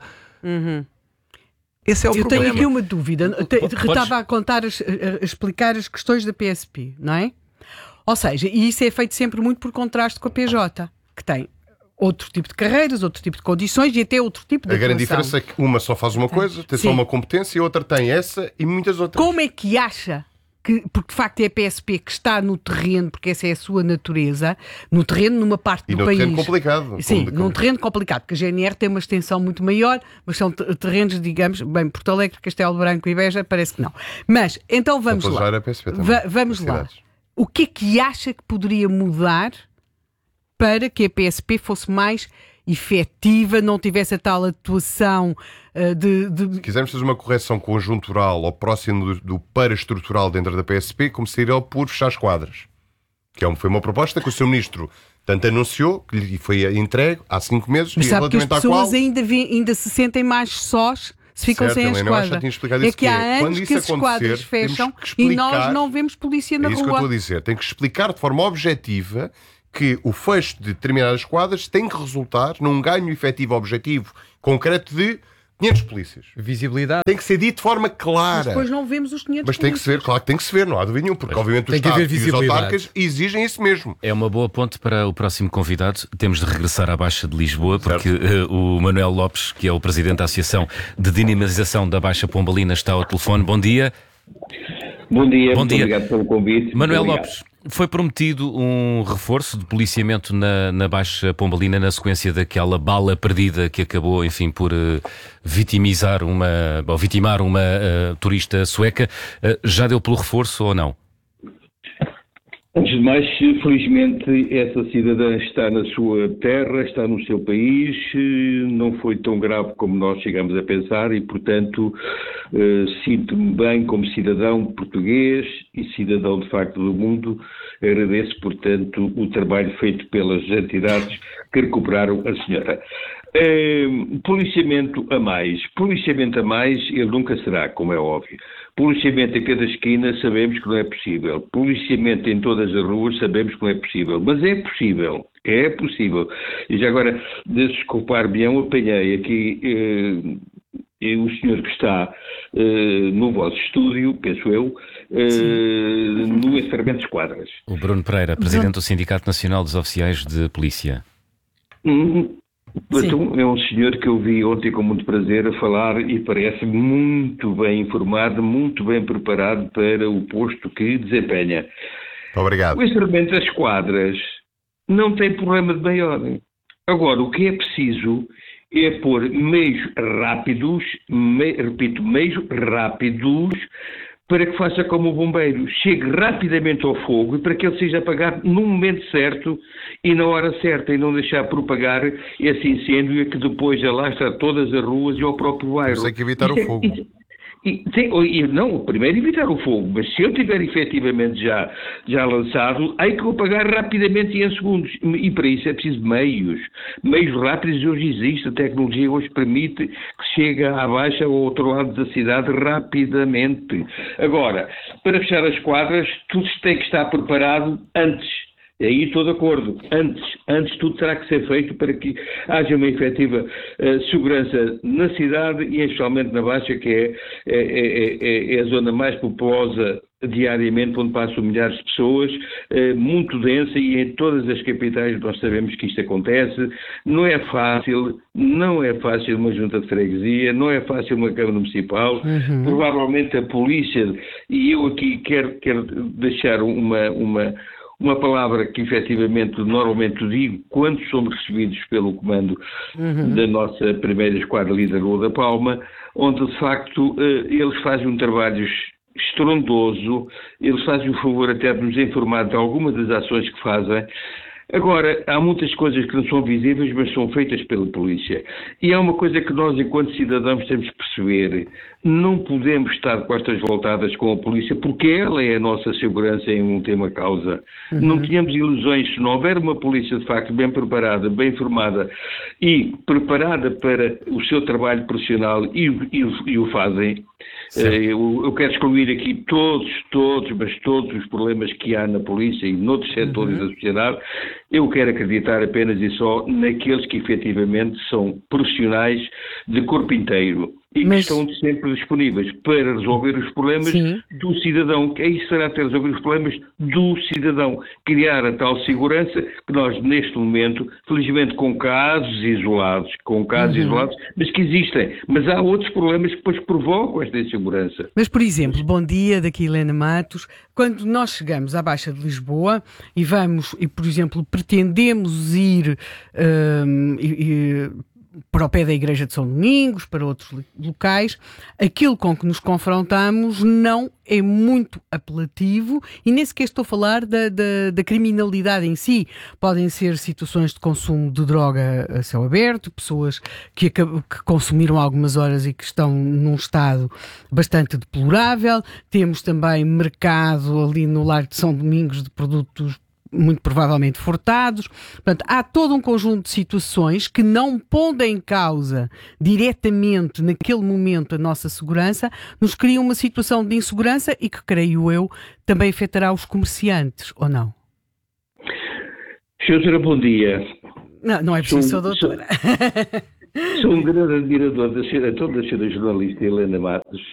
Esse é o
Eu
problema.
tenho aqui uma dúvida. Te-
Podes?
Estava a contar, as- a, a explicar as questões da P S P, não é? Ou seja, e isso é feito sempre muito por contraste com a P J, que tem outro tipo de carreiras, outro tipo de condições e até outro tipo de
A grande
atuação.
diferença é que uma só faz uma coisa, tem
Sim.
só uma competência, e a outra tem essa e muitas outras.
Como é que acha que, porque de facto é a P S P que está no terreno, porque essa é a sua natureza, no terreno, numa parte
E
do
num
país.
terreno complicado.
Sim,
Como-
num terreno complicado, porque a G N R tem uma extensão muito maior, mas são te- terrenos, digamos, bem, Porto Alegre, Castelo Branco e Beja, parece que não. Mas, então vamos
Para
lá.
usar a P S P também,
Va- vamos
as
lá.
cidades.
O que é que acha que poderia mudar para que a P S P fosse mais efetiva, não tivesse a tal atuação uh, de, de...
Se quisermos fazer uma correção conjuntural ou próximo do, do paraestrutural dentro da P S P, começaria por fechar as quadras. Que é um- foi uma proposta que o seu ministro tanto anunciou, que lhe foi entregue há cinco meses,
Mas
e
sabe que as
relativamente à
pessoas
qual...
ainda, vê- ainda se sentem mais sós se ficam
Certo,
sem as
Helena, eu acho que já
quadras.
tinha explicado
É
isso,
que
que
há
é, quando
anos
isso
que as quadras
acontecer,
fecham
temos que
e nós
explicar-
não vemos polícia na
É isso que eu
rua.
estou a dizer. Tem que explicar de forma objetiva que o fecho de determinadas quadras tem que resultar num ganho efetivo objetivo concreto de quinhentos polícias.
Visibilidade.
Tem que ser dito de forma
Mas
clara.
depois não vemos os quinhentos
Mas tem que se ver, claro que tem que se ver, não há dúvida nenhuma, porque obviamente o
tem que
Estado
haver
e os
visibilidade.
autarcas exigem isso mesmo.
É uma boa ponte para o próximo convidado. Temos de regressar à Baixa de Lisboa, porque eh, o Manuel Lopes, que é o presidente da Associação de Dinamização da Baixa Pombalina, está ao telefone. Bom dia.
Bom dia,
Bom
muito
dia.
obrigado pelo convite.
Manuel
Muito obrigado.
Lopes, foi prometido um reforço de policiamento na, na Baixa Pombalina na sequência daquela bala perdida que acabou, enfim, por uh, vitimizar uma, ou vitimar uma uh, turista sueca. Uh, já deu pelo reforço ou não?
Antes de mais, felizmente, essa cidadã está na sua terra, está no seu país, não foi tão grave como nós chegamos a pensar e, portanto, eh, sinto-me bem como cidadão português e cidadão, de facto, do mundo. Agradeço, portanto, o trabalho feito pelas entidades que recuperaram a senhora. Eh, policiamento a mais. Policiamento a mais, ele nunca será, como é óbvio. Policiamento em cada esquina, sabemos que não é possível. Policiamento em todas as ruas, sabemos que não é possível. Mas é possível. É possível. E já agora, desculpar-me, eu apanhei aqui eh, o senhor que está eh, no vosso estúdio, penso eu, eh, no encerramento de esquadras.
O Bruno Pereira, presidente do Sindicato Nacional dos Oficiais de Polícia.
Hum, Então, é um senhor que eu vi ontem com muito prazer a falar e parece muito bem informado, muito bem preparado para o posto que desempenha.
Muito obrigado.
O encerramento das quadras não tem problema de maior. Agora, o que é preciso é pôr meios rápidos, me, repito, meios rápidos, para que faça como o bombeiro, chegue rapidamente ao fogo e para que ele seja apagado no momento certo e na hora certa e não deixar propagar esse incêndio que depois alastra todas as ruas e ao próprio bairro.
Temos que evitar o
Isso é-
fogo.
isso- E, tem, e, não, primeiro evitar o fogo, mas se eu tiver efetivamente já, já lançado, há que o apagar rapidamente e em segundos. E para isso é preciso meios. Meios rápidos hoje existe, a tecnologia hoje permite que chegue à baixa ou ao outro lado da cidade rapidamente. Agora, para fechar as quadras, tudo tem que estar preparado antes. E aí estou de acordo. Antes, antes tudo terá que ser feito para que haja uma efetiva uh, segurança na cidade e especialmente na Baixa, que é, é, é, é, é a zona mais populosa diariamente, onde passam milhares de pessoas, uh, muito densa, e em todas as capitais nós sabemos que isto acontece. Não é fácil, não é fácil uma junta de freguesia, não é fácil uma Câmara Municipal, uhum. Provavelmente a polícia, e eu aqui quero, quero deixar uma... uma Uma palavra que efetivamente normalmente digo quando somos recebidos pelo comando uhum. da nossa primeira esquadra ali da Rua da Palma, onde de facto eles fazem um trabalho estrondoso, eles fazem o favor até de nos informar de algumas das ações que fazem. Agora, há muitas coisas que não são visíveis, mas são feitas pela polícia. E há uma coisa que nós, enquanto cidadãos, temos que perceber. Não podemos estar de costas voltadas com a polícia, porque ela é a nossa segurança em um tema causa. Uhum. Não tínhamos ilusões. Se não houver uma polícia, de facto, bem preparada, bem formada e preparada para o seu trabalho profissional, e, e, e o fazem, eu, eu quero excluir aqui todos, todos, mas todos os problemas que há na polícia e noutros setores uhum. da sociedade. Eu quero acreditar apenas e só naqueles que efetivamente são profissionais de corpo inteiro. e
Mas...
que estão sempre disponíveis para resolver os problemas Sim. do cidadão. Que aí será ter resolver os problemas do cidadão. Criar a tal segurança que nós, neste momento, felizmente com casos isolados, com casos uhum. isolados, mas que existem. Mas há outros problemas que depois provocam esta insegurança.
Mas, por exemplo, bom dia, daqui Helena Matos, quando nós chegamos à Baixa de Lisboa e vamos, e por exemplo, pretendemos ir um, e, e, para o pé da Igreja de São Domingos, para outros locais, aquilo com que nos confrontamos não é muito apelativo e nem sequer estou a falar da, da, da criminalidade em si. Podem ser situações de consumo de droga a céu aberto, pessoas que, que consumiram algumas horas e que estão num estado bastante deplorável. Temos também mercado ali no Largo de São Domingos de produtos muito provavelmente furtados. Portanto, há todo um conjunto de situações que não pondo em causa diretamente naquele momento a nossa segurança, nos criam uma situação de insegurança e que, creio eu, também afetará os comerciantes, ou não?
Senhora, bom dia.
Não, não é preciso, sou, sou doutora.
Sou, sou um grande admirador da senhora, toda a senhora jornalista Helena Matos.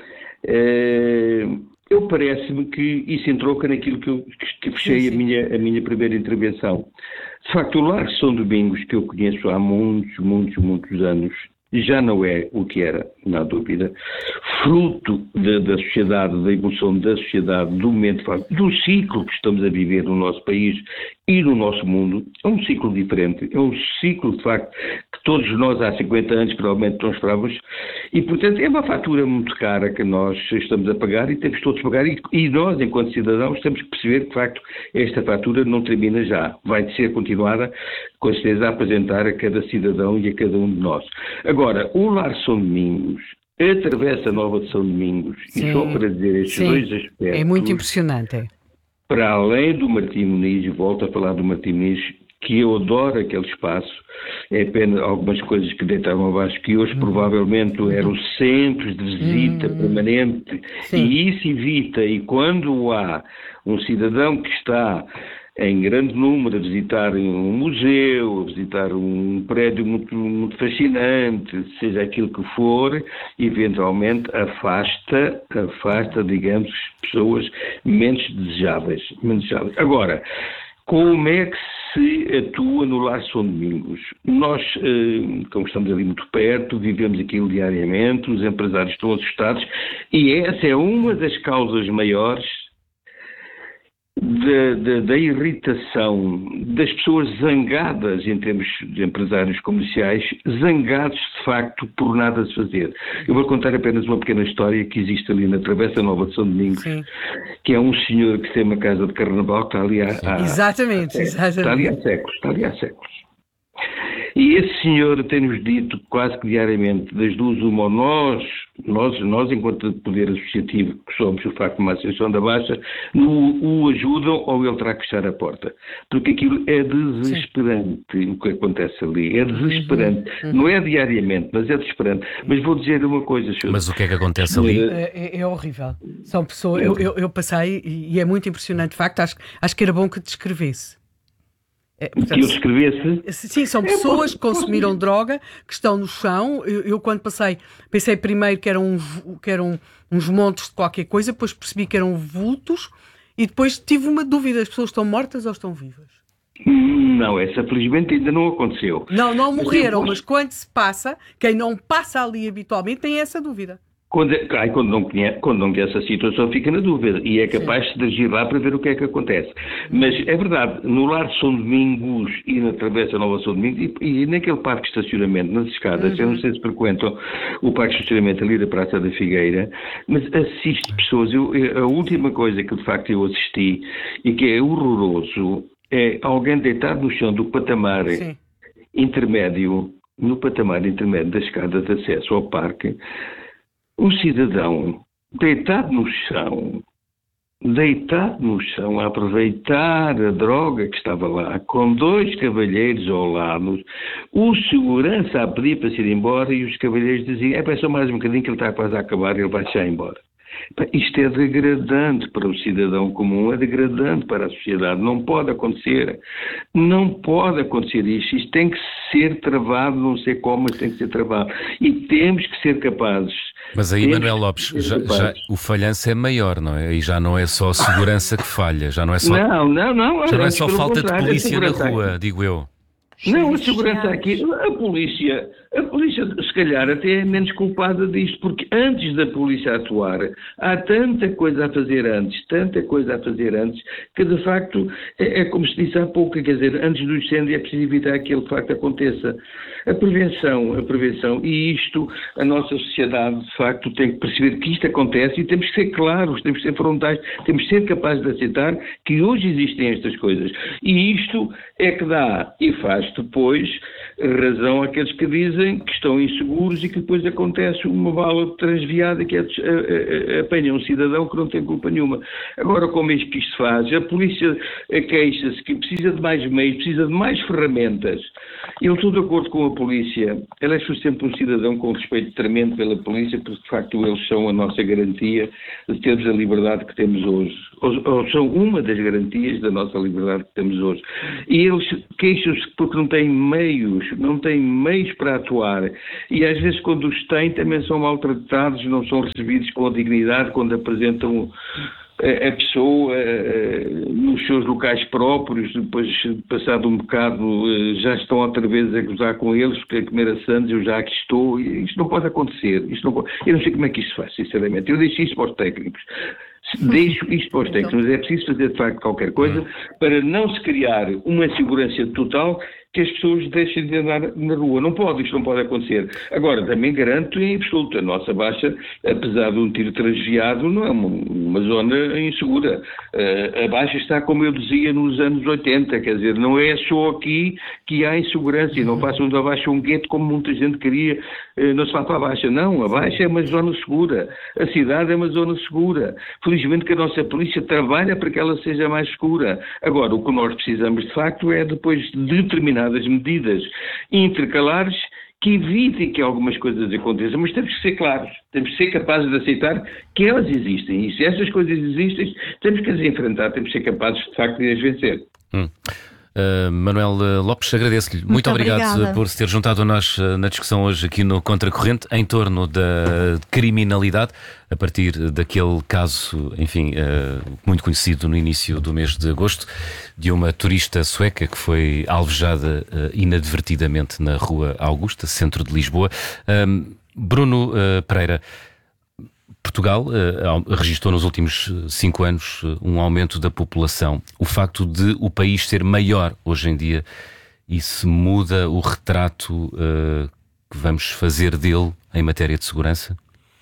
É... Eu parece-me que isso entrouca naquilo que eu que fechei sim, sim. A, minha, a minha primeira intervenção. De facto, o Lar São Domingos, que eu conheço há muitos, muitos, muitos anos, já não é o que era, não há dúvida, fruto da, da sociedade, da evolução da sociedade, do momento, do ciclo que estamos a viver no nosso país e no nosso mundo. É um ciclo diferente, é um ciclo, de facto, que todos nós há cinquenta anos provavelmente não esperávamos e, portanto, é uma fatura muito cara que nós estamos a pagar e temos todos a pagar e, e nós, enquanto cidadãos, temos que perceber que, de facto, esta fatura não termina já. Vai ser continuada, com certeza, a apresentar a cada cidadão e a cada um de nós. Agora, o Lar São Domingos, a Travessa Nova de São Domingos, sim, e só para dizer estes sim, dois aspectos...
É muito impressionante, é.
Para além do Martim Moniz, e volto a falar do Martim Moniz, que eu adoro aquele espaço, é apenas algumas coisas que deitaram abaixo, que hoje provavelmente eram centros de visita hum. permanente, sim. E isso evita, e quando há um cidadão que está em grande número a visitar um museu, a visitar um prédio muito, muito fascinante, seja aquilo que for, eventualmente afasta, afasta, digamos, pessoas menos desejáveis. Menos desejáveis. Agora, como é que se atua no Lar São Domingos? Nós, como estamos ali muito perto, vivemos aquilo diariamente, os empresários estão assustados e essa é uma das causas maiores Da, da, da irritação das pessoas zangadas em termos de empresários comerciais, zangados de facto por nada se fazer. Eu vou contar apenas uma pequena história que existe ali na Travessa Nova de São Domingos, sim. Que é um senhor que tem uma casa de carnaval que está ali há, há,
exatamente,
há,
exatamente.
Está ali há séculos, está ali há séculos. E esse senhor tem-nos dito quase que diariamente, das duas uma, nós, nós, nós enquanto poder associativo que somos, o facto de uma associação da Baixa, no, o ajudam ou ele terá que fechar a porta. Porque aquilo é desesperante, sim. O que acontece ali, é desesperante. Uhum, uhum. Não é diariamente, mas é desesperante. Mas vou dizer uma coisa, senhor.
Mas o que é que acontece ali?
É, é, é horrível. São pessoas, eu, eu, eu passei e é muito impressionante, de facto, acho, acho que era bom que descrevesse. É, portanto,
que eu descrevesse?
Sim, são pessoas é, que consumiram posso... droga, que estão no chão. Eu, eu quando passei, pensei primeiro que eram, que eram uns montes de qualquer coisa, depois percebi que eram vultos e depois tive uma dúvida, as pessoas estão mortas ou estão vivas?
Não, essa felizmente ainda não aconteceu.
Não, não morreram, mas, posso... mas quando se passa, quem não passa ali habitualmente tem essa dúvida.
Quando, ai, quando, não conhece, quando não conhece a situação fica na dúvida e é capaz Sim. de dirigir lá para ver o que é que acontece. Mas é verdade, no Lar de São Domingos e na Travessa Nova São Domingos e, e naquele parque de estacionamento, nas escadas, uhum. Eu não sei se frequentam o parque de estacionamento ali da Praça da Figueira, mas assisto pessoas, eu, a última coisa que de facto eu assisti e que é horroroso é alguém deitado no chão do patamar Sim. intermédio, no patamar intermédio da escada de acesso ao parque, um cidadão deitado no chão, deitado no chão, a aproveitar a droga que estava lá, com dois cavalheiros ao lado, o segurança a pedir para se ir embora e os cavalheiros diziam, é para só mais um bocadinho que ele está quase a acabar e ele vai já embora. Isto é degradante para o cidadão comum, é degradante para a sociedade. Não pode acontecer. Não pode acontecer isto. Isto tem que ser travado, não sei como, mas tem que ser travado. E temos que ser capazes.
Mas aí,
temos
Manuel Lopes, já, já, o falhanço é maior, não é? Aí já não é só a segurança que falha, já não é só,
não, não, não,
já não é só falta de polícia na rua,
aqui.
digo eu.
Não, a segurança aqui, a polícia, a polícia se calhar até é menos culpada disto, porque antes da polícia atuar, há tanta coisa a fazer antes, tanta coisa a fazer antes, que de facto é, é como se disse há pouco, quer dizer, antes do incêndio é preciso evitar que ele de facto aconteça. A prevenção, a prevenção, e isto, a nossa sociedade de facto tem que perceber que isto acontece e temos que ser claros, temos que ser frontais, temos que ser capazes de aceitar que hoje existem estas coisas. E isto é que dá e faz depois razão àqueles que dizem que estão inseguros e que depois acontece uma bala transviada que é, é, é, apanha um cidadão que não tem culpa nenhuma. Agora, como é que isto se faz? A polícia queixa-se que precisa de mais meios, precisa de mais ferramentas. Eu estou de acordo com a polícia. Ela é sempre um cidadão com respeito tremendo pela polícia, porque de facto eles são a nossa garantia de termos a liberdade que temos hoje. Ou, ou são uma das garantias da nossa liberdade que temos hoje. E eles queixam-se porque não têm meios, não têm meios para atuar. E às vezes quando os têm também são maltratados, não são recebidos com a dignidade quando apresentam a, a pessoa uh, nos seus locais próprios, depois passado um bocado uh, já estão outra vez a gozar com eles, porque a comer a sandes, eu já aqui estou. Isto não pode acontecer. Isto não pode... Eu não sei como é que isto se faz, sinceramente. Eu deixo isso para os técnicos. Deixo isto para os técnicos, mas é preciso fazer de facto qualquer coisa para não se criar uma insegurança total que as pessoas deixem de andar na rua. Não pode, isto não pode acontecer. Agora, também garanto em absoluto, a nossa Baixa, apesar de um tiro transviado, não é uma, uma zona insegura. Uh, a Baixa está, como eu dizia, nos anos oitenta, quer dizer, não é só aqui que há insegurança e não façam da Baixa um gueto como muita gente queria, uh, não se vá para a Baixa. Não, a Baixa é uma zona segura. A cidade é uma zona segura. Felizmente que a nossa polícia trabalha para que ela seja mais segura. Agora, o que nós precisamos, de facto, é depois de determinadas medidas intercalares que evitem que algumas coisas aconteçam, mas temos que ser claros, temos que ser capazes de aceitar que elas existem, e se essas coisas existem, temos que as enfrentar, temos que ser capazes, de facto, de as vencer.
Hum. Uh, Manuel Lopes, agradeço-lhe. Muito, Muito obrigado obrigada. por se ter juntado a nós na discussão hoje aqui no Contracorrente em torno da criminalidade, a partir daquele caso, enfim, uh, muito conhecido no início do mês de agosto, de uma turista sueca que foi alvejada uh, inadvertidamente na Rua Augusta, centro de Lisboa. Uh, Bruno uh, Pereira, Portugal uh, registrou nos últimos cinco anos uh, um aumento da população. O facto de o país ser maior hoje em dia, isso muda o retrato uh, que vamos fazer dele em matéria de segurança?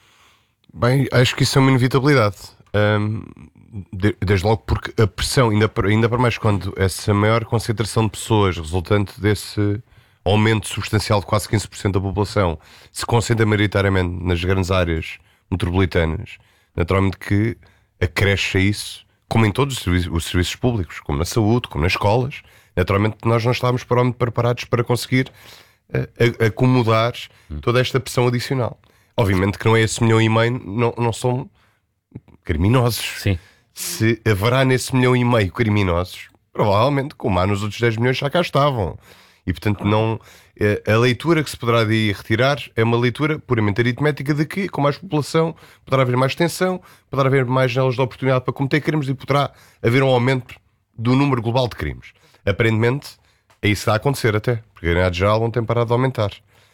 Bem, acho que isso é uma inevitabilidade. Um, de, desde logo porque a pressão, ainda para, ainda para mais quando essa maior concentração de pessoas resultante desse aumento substancial de quase quinze por cento da população se concentra maioritariamente nas grandes áreas metropolitanas, naturalmente que acresce a isso, como em todos os serviços, os serviços públicos, como na saúde, como nas escolas. Naturalmente nós não estávamos provavelmente preparados para conseguir uh, acomodar toda esta pressão adicional. Obviamente que não é esse milhão e meio, não, não são criminosos.
Sim.
Se haverá nesse milhão e meio criminosos, provavelmente, como há nos outros dez milhões, já cá estavam. E, portanto, não, a leitura que se poderá daí retirar é uma leitura puramente aritmética de que, com mais população, poderá haver mais tensão, poderá haver mais janelas de oportunidade para cometer crimes e poderá haver um aumento do número global de crimes. Aparentemente, é isso que está a acontecer até, porque a realidade geral não tem parado de aumentar.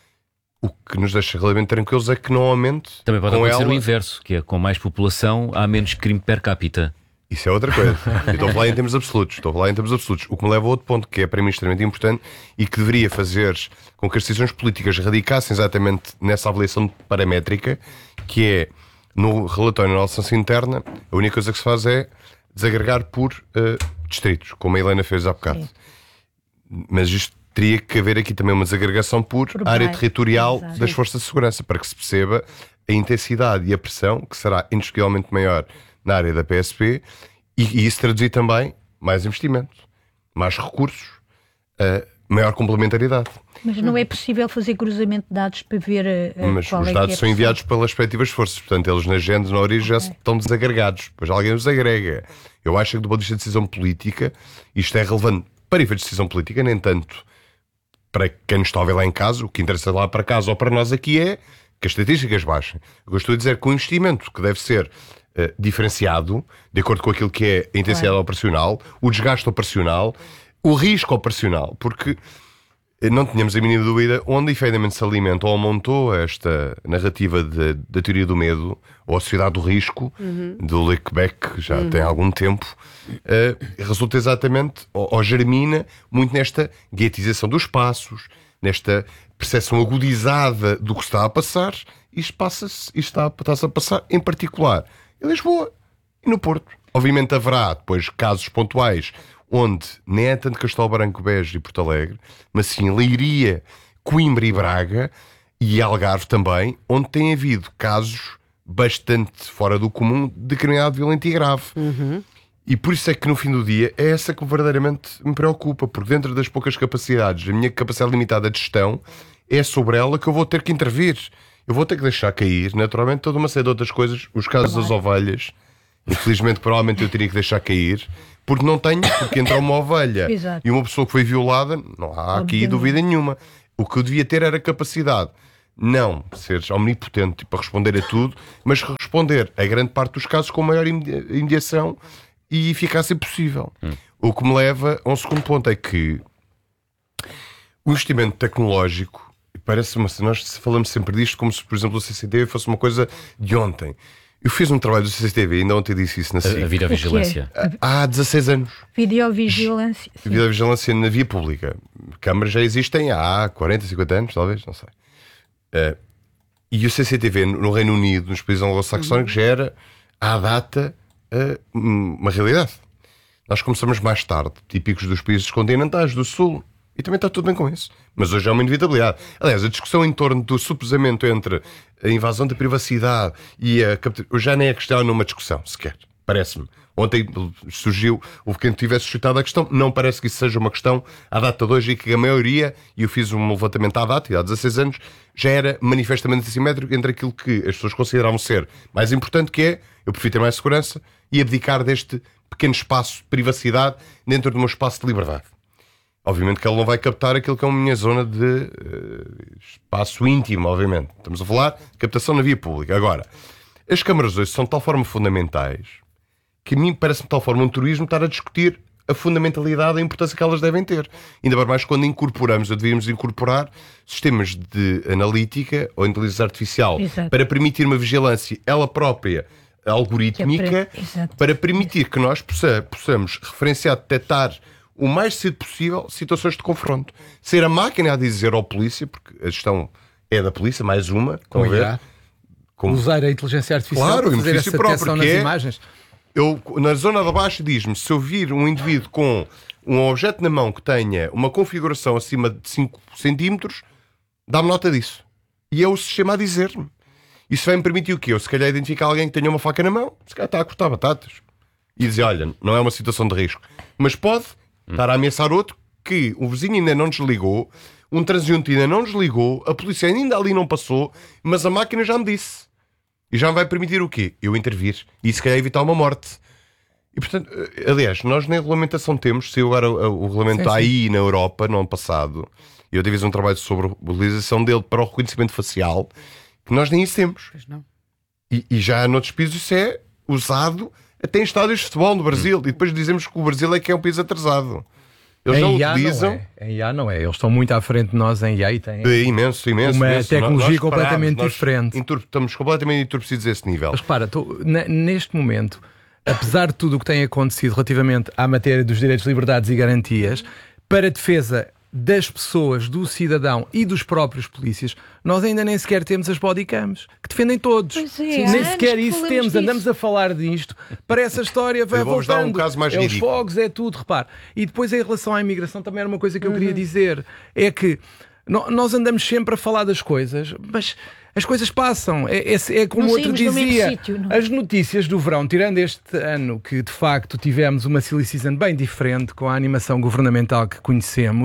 O que nos deixa relativamente tranquilos é que não aumente.
Também pode
com
acontecer
ela...
o inverso, que é com mais população há menos crime per capita.
Isso é outra coisa. Eu estou a falar em termos absolutos. Estou a falar em termos absolutos. O que me leva a outro ponto que é para mim extremamente importante e que deveria fazer com que as decisões políticas radicassem exatamente nessa avaliação paramétrica, que é, no relatório da nossa interna, a única coisa que se faz é desagregar por uh, distritos, como a Helena fez há bocado. Sim. Mas isto teria que haver aqui também uma desagregação por, por área territorial Exato. das forças de segurança, para que se perceba a intensidade e a pressão, que será indiscutivelmente maior na área da P S P, e, e isso traduzir também mais investimento, mais recursos, uh, maior complementaridade.
Mas não é possível fazer cruzamento de dados para ver uh,
Mas
qual
os
é
dados
que é
são enviados pelas respectivas forças, portanto eles na gente, na origem,
okay.
já estão desagregados, depois alguém os agrega. Eu acho que do ponto de vista de decisão política isto é relevante para efeitos de decisão política, nem tanto para quem nos está a ver lá em casa. O que interessa lá para casa ou para nós aqui é que as estatísticas baixem. O que eu estou a dizer é que o investimento que deve ser uh, diferenciado de acordo com aquilo que é a intensidade claro. operacional, o desgaste operacional, o risco operacional, porque não tínhamos a mínima dúvida onde efetivamente se alimenta ou montou esta narrativa da teoria do medo ou a sociedade do risco, uhum. do Luc Beck, que já uhum. tem algum tempo, uh, resulta exatamente, ou, ou germina muito nesta guetização dos passos, nesta percepção agudizada do que está a passar. Isto passa-se, isto está, está-se a passar em particular em Lisboa e no Porto. Obviamente haverá depois casos pontuais onde nem é tanto Castelo Branco, Beja e Porto Alegre, mas sim Leiria, Coimbra e Braga e Algarve também, onde tem havido casos bastante fora do comum de criminalidade violenta e grave. Uhum. E por isso é que no fim do dia é essa que verdadeiramente me preocupa, porque dentro das poucas capacidades, a minha capacidade limitada de gestão, é sobre ela que eu vou ter que intervir. Eu vou ter que deixar cair, naturalmente, toda uma série de outras coisas, os casos das ovelhas, infelizmente provavelmente eu teria que deixar cair, porque não tenho, porque entra uma ovelha Exato. e uma pessoa que foi violada, não há aqui Obviamente. dúvida nenhuma. O que eu devia ter era capacidade, não ser omnipotente para responder a tudo, mas responder a grande parte dos casos com maior imediação e eficácia possível. Hum. O que me leva a um segundo ponto, é que o investimento tecnológico, parece-me, nós falamos sempre disto como se, por exemplo, o C C T V fosse uma coisa de ontem. Eu fiz um trabalho do C C T V, ainda ontem disse isso na S I C.
A videovigilância.
Há dezasseis anos.
Videovigilância.
Sim. Videovigilância na via pública. Câmaras já existem há quarenta, cinquenta anos, talvez, não sei. Uh, e o C C T V no Reino Unido, nos países anglo-saxónicos, já era, à data, uh, uma realidade. Nós começamos mais tarde, típicos dos países continentais, do Sul, e também está tudo bem com isso. Mas hoje é uma inevitabilidade. Aliás, a discussão em torno do suposamento entre a invasão da privacidade e a captura, já nem é questão numa discussão, sequer. Parece-me. Ontem surgiu, houve quem tivesse suscitado a questão, não parece que isso seja uma questão à data de hoje, e que a maioria, e eu fiz um levantamento à data, e há dezasseis anos, já era manifestamente assimétrico entre aquilo que as pessoas consideravam ser mais importante, que é, eu prefiro ter mais segurança, e abdicar deste pequeno espaço de privacidade dentro de um espaço de liberdade. Obviamente que ele não vai captar aquilo que é uma minha zona de uh, espaço íntimo, obviamente. Estamos a falar de captação na via pública. Agora, as câmaras hoje são de tal forma fundamentais que a mim parece-me de tal forma um turismo estar a discutir a fundamentalidade, a importância que elas devem ter. Ainda mais quando incorporamos, ou devíamos incorporar, sistemas de analítica ou inteligência artificial Exato. para permitir uma vigilância, ela própria, algorítmica, é para, para permitir que nós possa, possamos referenciar, detectar o mais cedo possível situações de confronto. Ser a máquina a dizer ao polícia, porque a gestão é da polícia, mais uma, estão a ver?
Como... Usar a inteligência artificial
claro,
para fazer essa detecção nas
é,
imagens.
Eu, na zona de baixo, diz-me, se eu vir um indivíduo com um objeto na mão que tenha uma configuração acima de cinco centímetros, dá-me nota disso. E é o sistema a dizer-me. Isso vai-me permitir o quê? Eu, se calhar, identificar alguém que tenha uma faca na mão, se calhar está a cortar batatas, e dizer, olha, não é uma situação de risco. Mas pode estar a ameaçar outro que o vizinho ainda não desligou, um transeunte ainda não desligou, a polícia ainda ali não passou, mas a máquina já me disse. E já me vai permitir o quê? Eu intervir. E se calhar evitar uma morte. E portanto, aliás, nós nem regulamentação temos, saiu agora o, o regulamento sim, sim. A I na Europa, no ano passado, eu fiz um trabalho sobre a utilização dele para o reconhecimento facial, que nós nem isso temos.
Pois não.
E, e já noutros países isso é usado até em estádios de futebol no Brasil. Hum. E depois dizemos que o Brasil é que é um país atrasado. Eles
em
não
I A
utilizam.
Não é. Em I A não é. Eles estão muito à frente de nós em I A e têm
é imenso, imenso,
uma
imenso.
tecnologia
nós
completamente
paramos,
diferente.
Nós estamos completamente entorpecidos a esse nível.
Mas repara, tô, neste momento, apesar de tudo o que tem acontecido relativamente à matéria dos direitos, liberdades e garantias, para a defesa das pessoas, do cidadão e dos próprios polícias, nós ainda nem sequer temos as bodycams, que defendem todos.
Pois é,
nem sequer isso temos,
disso.
Andamos a falar disto. Para essa história vai
voltando. Dar um caso mais
é os
ridículo.
fogos, é tudo, repare. E depois em relação à imigração também era uma coisa que eu uhum. queria dizer, é que nós andamos sempre a falar das coisas, mas as coisas passam. É, é, é como
não
outro dizia.
Sítio,
as notícias do verão, tirando este ano que de facto tivemos uma silly season bem diferente com a animação governamental que conhecemos,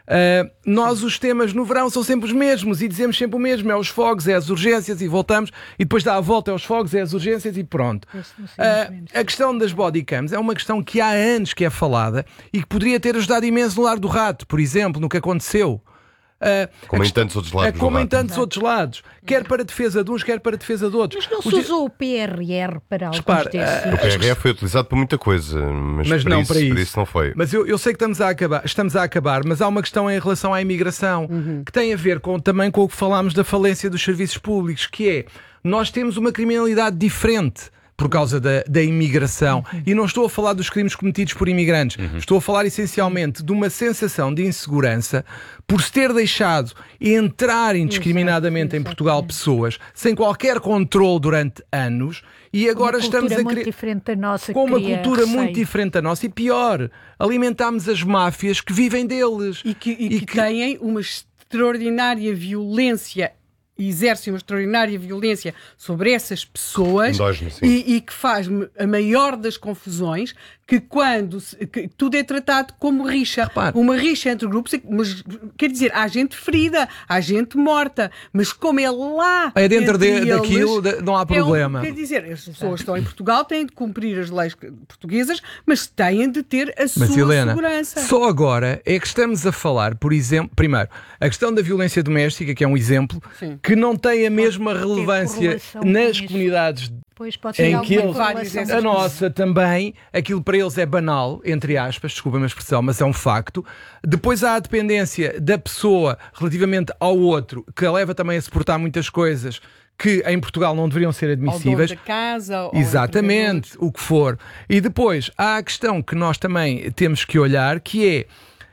Uh, nós os temas no verão são sempre os mesmos e dizemos sempre o mesmo, é os fogos, é as urgências e voltamos e depois dá a volta, é os fogos, é as urgências e pronto. Uh, a questão das bodycams é uma questão que há anos que é falada e que poderia ter ajudado imenso no Lar do Rato, por exemplo, no que aconteceu. Uh,
como em
questão,
tantos outros lados.
Uh, como em tantos outros lados. Quer para a defesa de uns, quer para a defesa de outros.
Mas não se
Os...
usou o P R R para alguns
Repara,
desses...
O P R R foi utilizado para muita coisa, mas,
mas
para,
não
isso,
para, isso.
para isso não foi.
Mas eu, eu sei que estamos a acabar, estamos a acabar, mas há uma questão em relação à imigração uhum. que tem a ver com, também com o que falámos da falência dos serviços públicos, que é, nós temos uma criminalidade diferente por causa da, da imigração. Uhum. E não estou a falar dos crimes cometidos por imigrantes. Uhum. Estou a falar essencialmente de uma sensação de insegurança por se ter deixado entrar indiscriminadamente em Portugal pessoas sem qualquer controle durante anos e agora estamos a
criar... diferente da nossa,
com uma cultura receio. muito diferente da nossa. E pior, alimentámos as máfias que vivem deles.
E que, e e que, que têm uma extraordinária violência e exerce uma extraordinária violência sobre essas pessoas e, e que faz a maior das confusões, que quando se, que tudo é tratado como rixa.
Repare.
Uma rixa entre grupos, mas, quer dizer, há gente ferida, há gente morta, mas como é lá
é dentro de,
eles,
daquilo não há problema.
É um, quer dizer, as pessoas estão em Portugal, têm de cumprir as leis portuguesas, mas têm de ter a
mas,
sua
Helena,
segurança.
Só agora é que estamos a falar, por exemplo, primeiro, a questão da violência doméstica, que é um exemplo, Sim. que não tem a mesma pode relevância nas comunidades
pois pode ser
em que eles,
a
nossa também, aquilo para eles é banal, entre aspas, desculpa-me a expressão, mas é um facto. Depois há a dependência da pessoa relativamente ao outro, que a leva também a suportar muitas coisas que em Portugal não deveriam ser admissíveis.
Ao dono da casa,
exatamente, o que for. E depois há a questão que nós também temos que olhar, que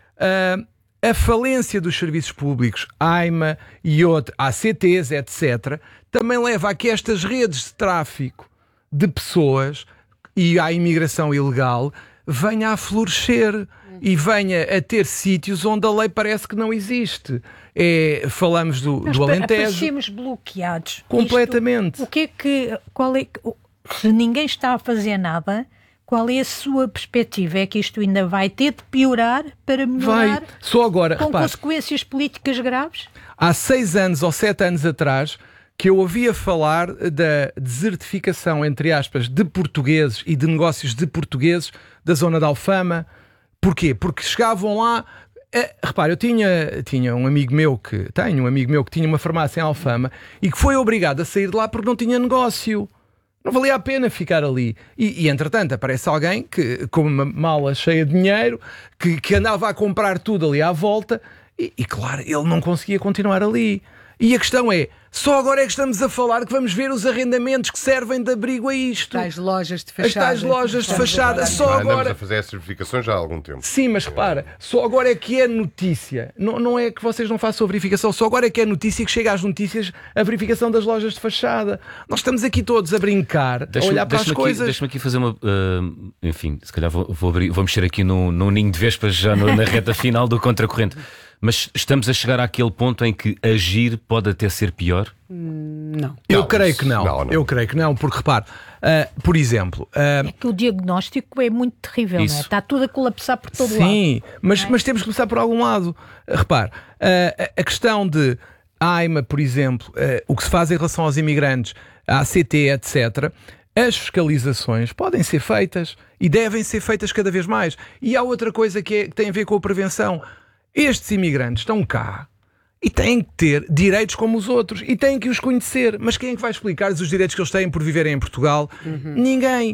é uh, a falência dos serviços públicos, A I M A e outros, A C Ts, etcétera, também leva a que estas redes de tráfico de pessoas e à imigração ilegal venha a florescer e venha a ter sítios onde a lei parece que não existe. É, falamos do, do Alentejo.
Aparecemos bloqueados.
Completamente.
Isto, o que é que... Qual é, se ninguém está a fazer nada... Qual é a sua perspectiva? É que isto ainda vai ter de piorar para melhorar?
Vai. Só agora,
com
repare,
consequências políticas graves?
Há seis anos ou sete anos atrás que eu ouvia falar da desertificação, entre aspas, de portugueses e de negócios de portugueses da zona da Alfama. Porquê? Porque chegavam lá... É, repare, eu tinha, tinha um amigo meu que... Tenho um amigo meu que tinha uma farmácia em Alfama e que foi obrigado a sair de lá porque não tinha negócio. Não valia a pena ficar ali. E, e entretanto, aparece alguém que, com uma mala cheia de dinheiro, que, que andava a comprar tudo ali à volta, e, e claro, ele não conseguia continuar ali. E a questão é, só agora é que estamos a falar que vamos ver os arrendamentos que servem de abrigo a isto.
As tais lojas de fachada.
As tais lojas de fachada. Só
ah,
agora...
Andamos a fazer essas verificações já há algum tempo.
Sim, mas repara, só agora é que é notícia. Não, não é que vocês não façam a verificação, só agora é que é notícia que chega às notícias a verificação das lojas de fachada. Nós estamos aqui todos a brincar, a olhar para as coisas.
Deixa-me aqui fazer uma... Uh, enfim, se calhar vou, vou, abrir, vou mexer aqui no, no ninho de vespas já no, na reta final do Contracorrente. Mas estamos a chegar àquele ponto em que agir pode até ser pior?
Não.
Eu
não,
creio que não.
não, não.
Eu creio que não, porque repare, uh, por exemplo... Uh,
é que o diagnóstico é muito terrível, não é? Está tudo a colapsar por todo lado.
Sim, mas, mas temos que começar por algum lado. Uh, repare, uh, a questão de A I M A, por exemplo, uh, o que se faz em relação aos imigrantes, a C T, etcétera, as fiscalizações podem ser feitas e devem ser feitas cada vez mais. E há outra coisa que, é, que tem a ver com a prevenção. Estes imigrantes estão cá e têm que ter direitos como os outros e têm que os conhecer. Mas quem é que vai explicar-lhes os direitos que eles têm por viverem em Portugal? Uhum. Ninguém.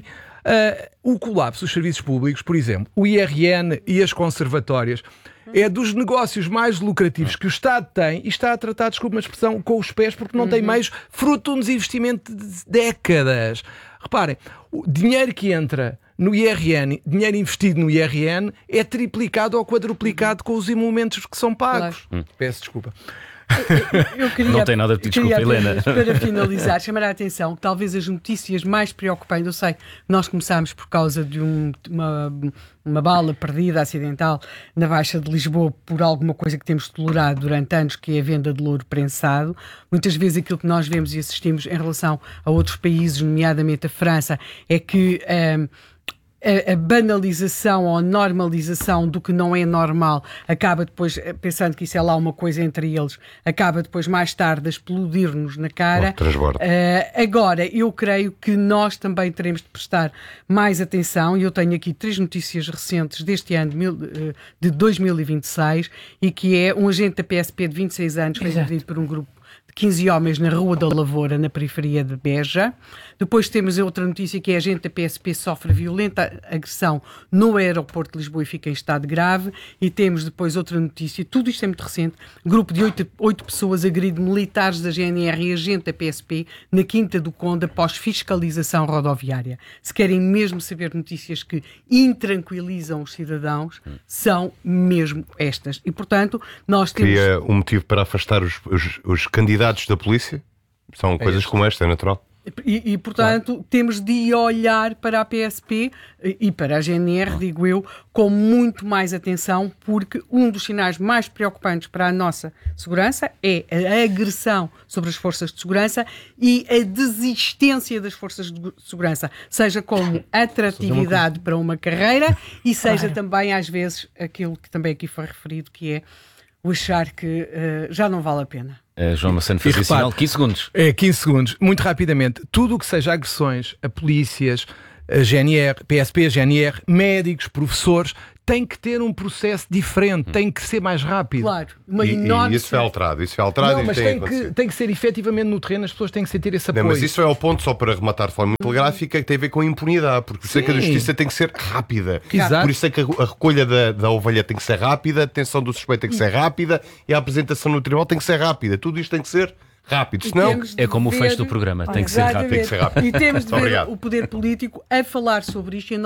Uh, o colapso dos serviços públicos, por exemplo, o I R N e as conservatórias, é dos negócios mais lucrativos que o Estado tem e está a tratar, desculpe uma expressão, com os pés, porque não uhum. tem meios, fruto de um desinvestimento de décadas. Reparem, o dinheiro que entra no I R N, dinheiro investido no I R N, é triplicado ou quadruplicado com os emolumentos que são pagos.
Claro.
Hum. Peço desculpa.
Eu queria,
não tem nada de desculpa, Helena.
Para finalizar, chamar a atenção que talvez as notícias mais preocupantes, eu sei, nós começámos por causa de um, uma, uma bala perdida, acidental, na Baixa de Lisboa, por alguma coisa que temos tolerado durante anos, que é a venda de louro prensado. Muitas vezes aquilo que nós vemos e assistimos em relação a outros países, nomeadamente a França, é que... Um, a, a banalização ou a normalização do que não é normal acaba depois, pensando que isso é lá uma coisa entre eles, acaba depois mais tarde a explodir-nos na cara. Uh, agora, eu creio que nós também teremos de prestar mais atenção, e eu tenho aqui três notícias recentes deste ano de, de dois mil e vinte e seis, e que é um agente da P S P de vinte e seis anos foi agredido por um grupo de quinze homens na Rua da Lavoura, na periferia de Beja. Depois temos outra notícia que é a agente da P S P sofre violenta agressão no aeroporto de Lisboa e fica em estado grave. E temos depois outra notícia, tudo isto é muito recente, grupo de oito, oito pessoas agride militares da G N R e agente da P S P na Quinta do Conde após fiscalização rodoviária. Se querem mesmo saber notícias que intranquilizam os cidadãos, são mesmo estas. E, portanto, nós temos...
Queria um motivo para afastar os, os, os candidatos da polícia? São é coisas isso. Como esta, é natural.
E, e portanto, claro. Temos de olhar para a P S P e para a G N R, digo eu, com muito mais atenção, porque um dos sinais mais preocupantes para a nossa segurança é a agressão sobre as forças de segurança e a desistência das forças de segurança, seja como atratividade para uma carreira e seja claro. Também, às vezes, aquilo que também aqui foi referido, que é o achar que uh, já não vale a pena.
Uh, João Massano fez o sinal, quinze segundos.
É, quinze segundos. Muito rapidamente, tudo o que seja agressões a polícias, a G N R, P S P, G N R, médicos, professores, tem que ter um processo diferente, tem que ser mais rápido.
Claro, uma
e,
enorme...
e isso foi alterado, isso foi alterado.
Não, mas tem,
tem,
que, tem que ser efetivamente no terreno, as pessoas têm que sentir esse apoio.
Não, mas isso é o ponto, só para rematar de forma muito telegráfica, que tem a ver com a impunidade, porque por isso é que a justiça tem que ser rápida.
Exato.
Por isso é que a recolha da, da ovelha tem que ser rápida, a detenção do suspeito tem que ser rápida e a apresentação no tribunal tem que ser rápida. Tudo isto tem que ser rápido, senão...
É como ver... o fecho do programa, tem que ser rápido.
Tem que ser rápido.
E temos de ver o poder político a falar sobre isto e a não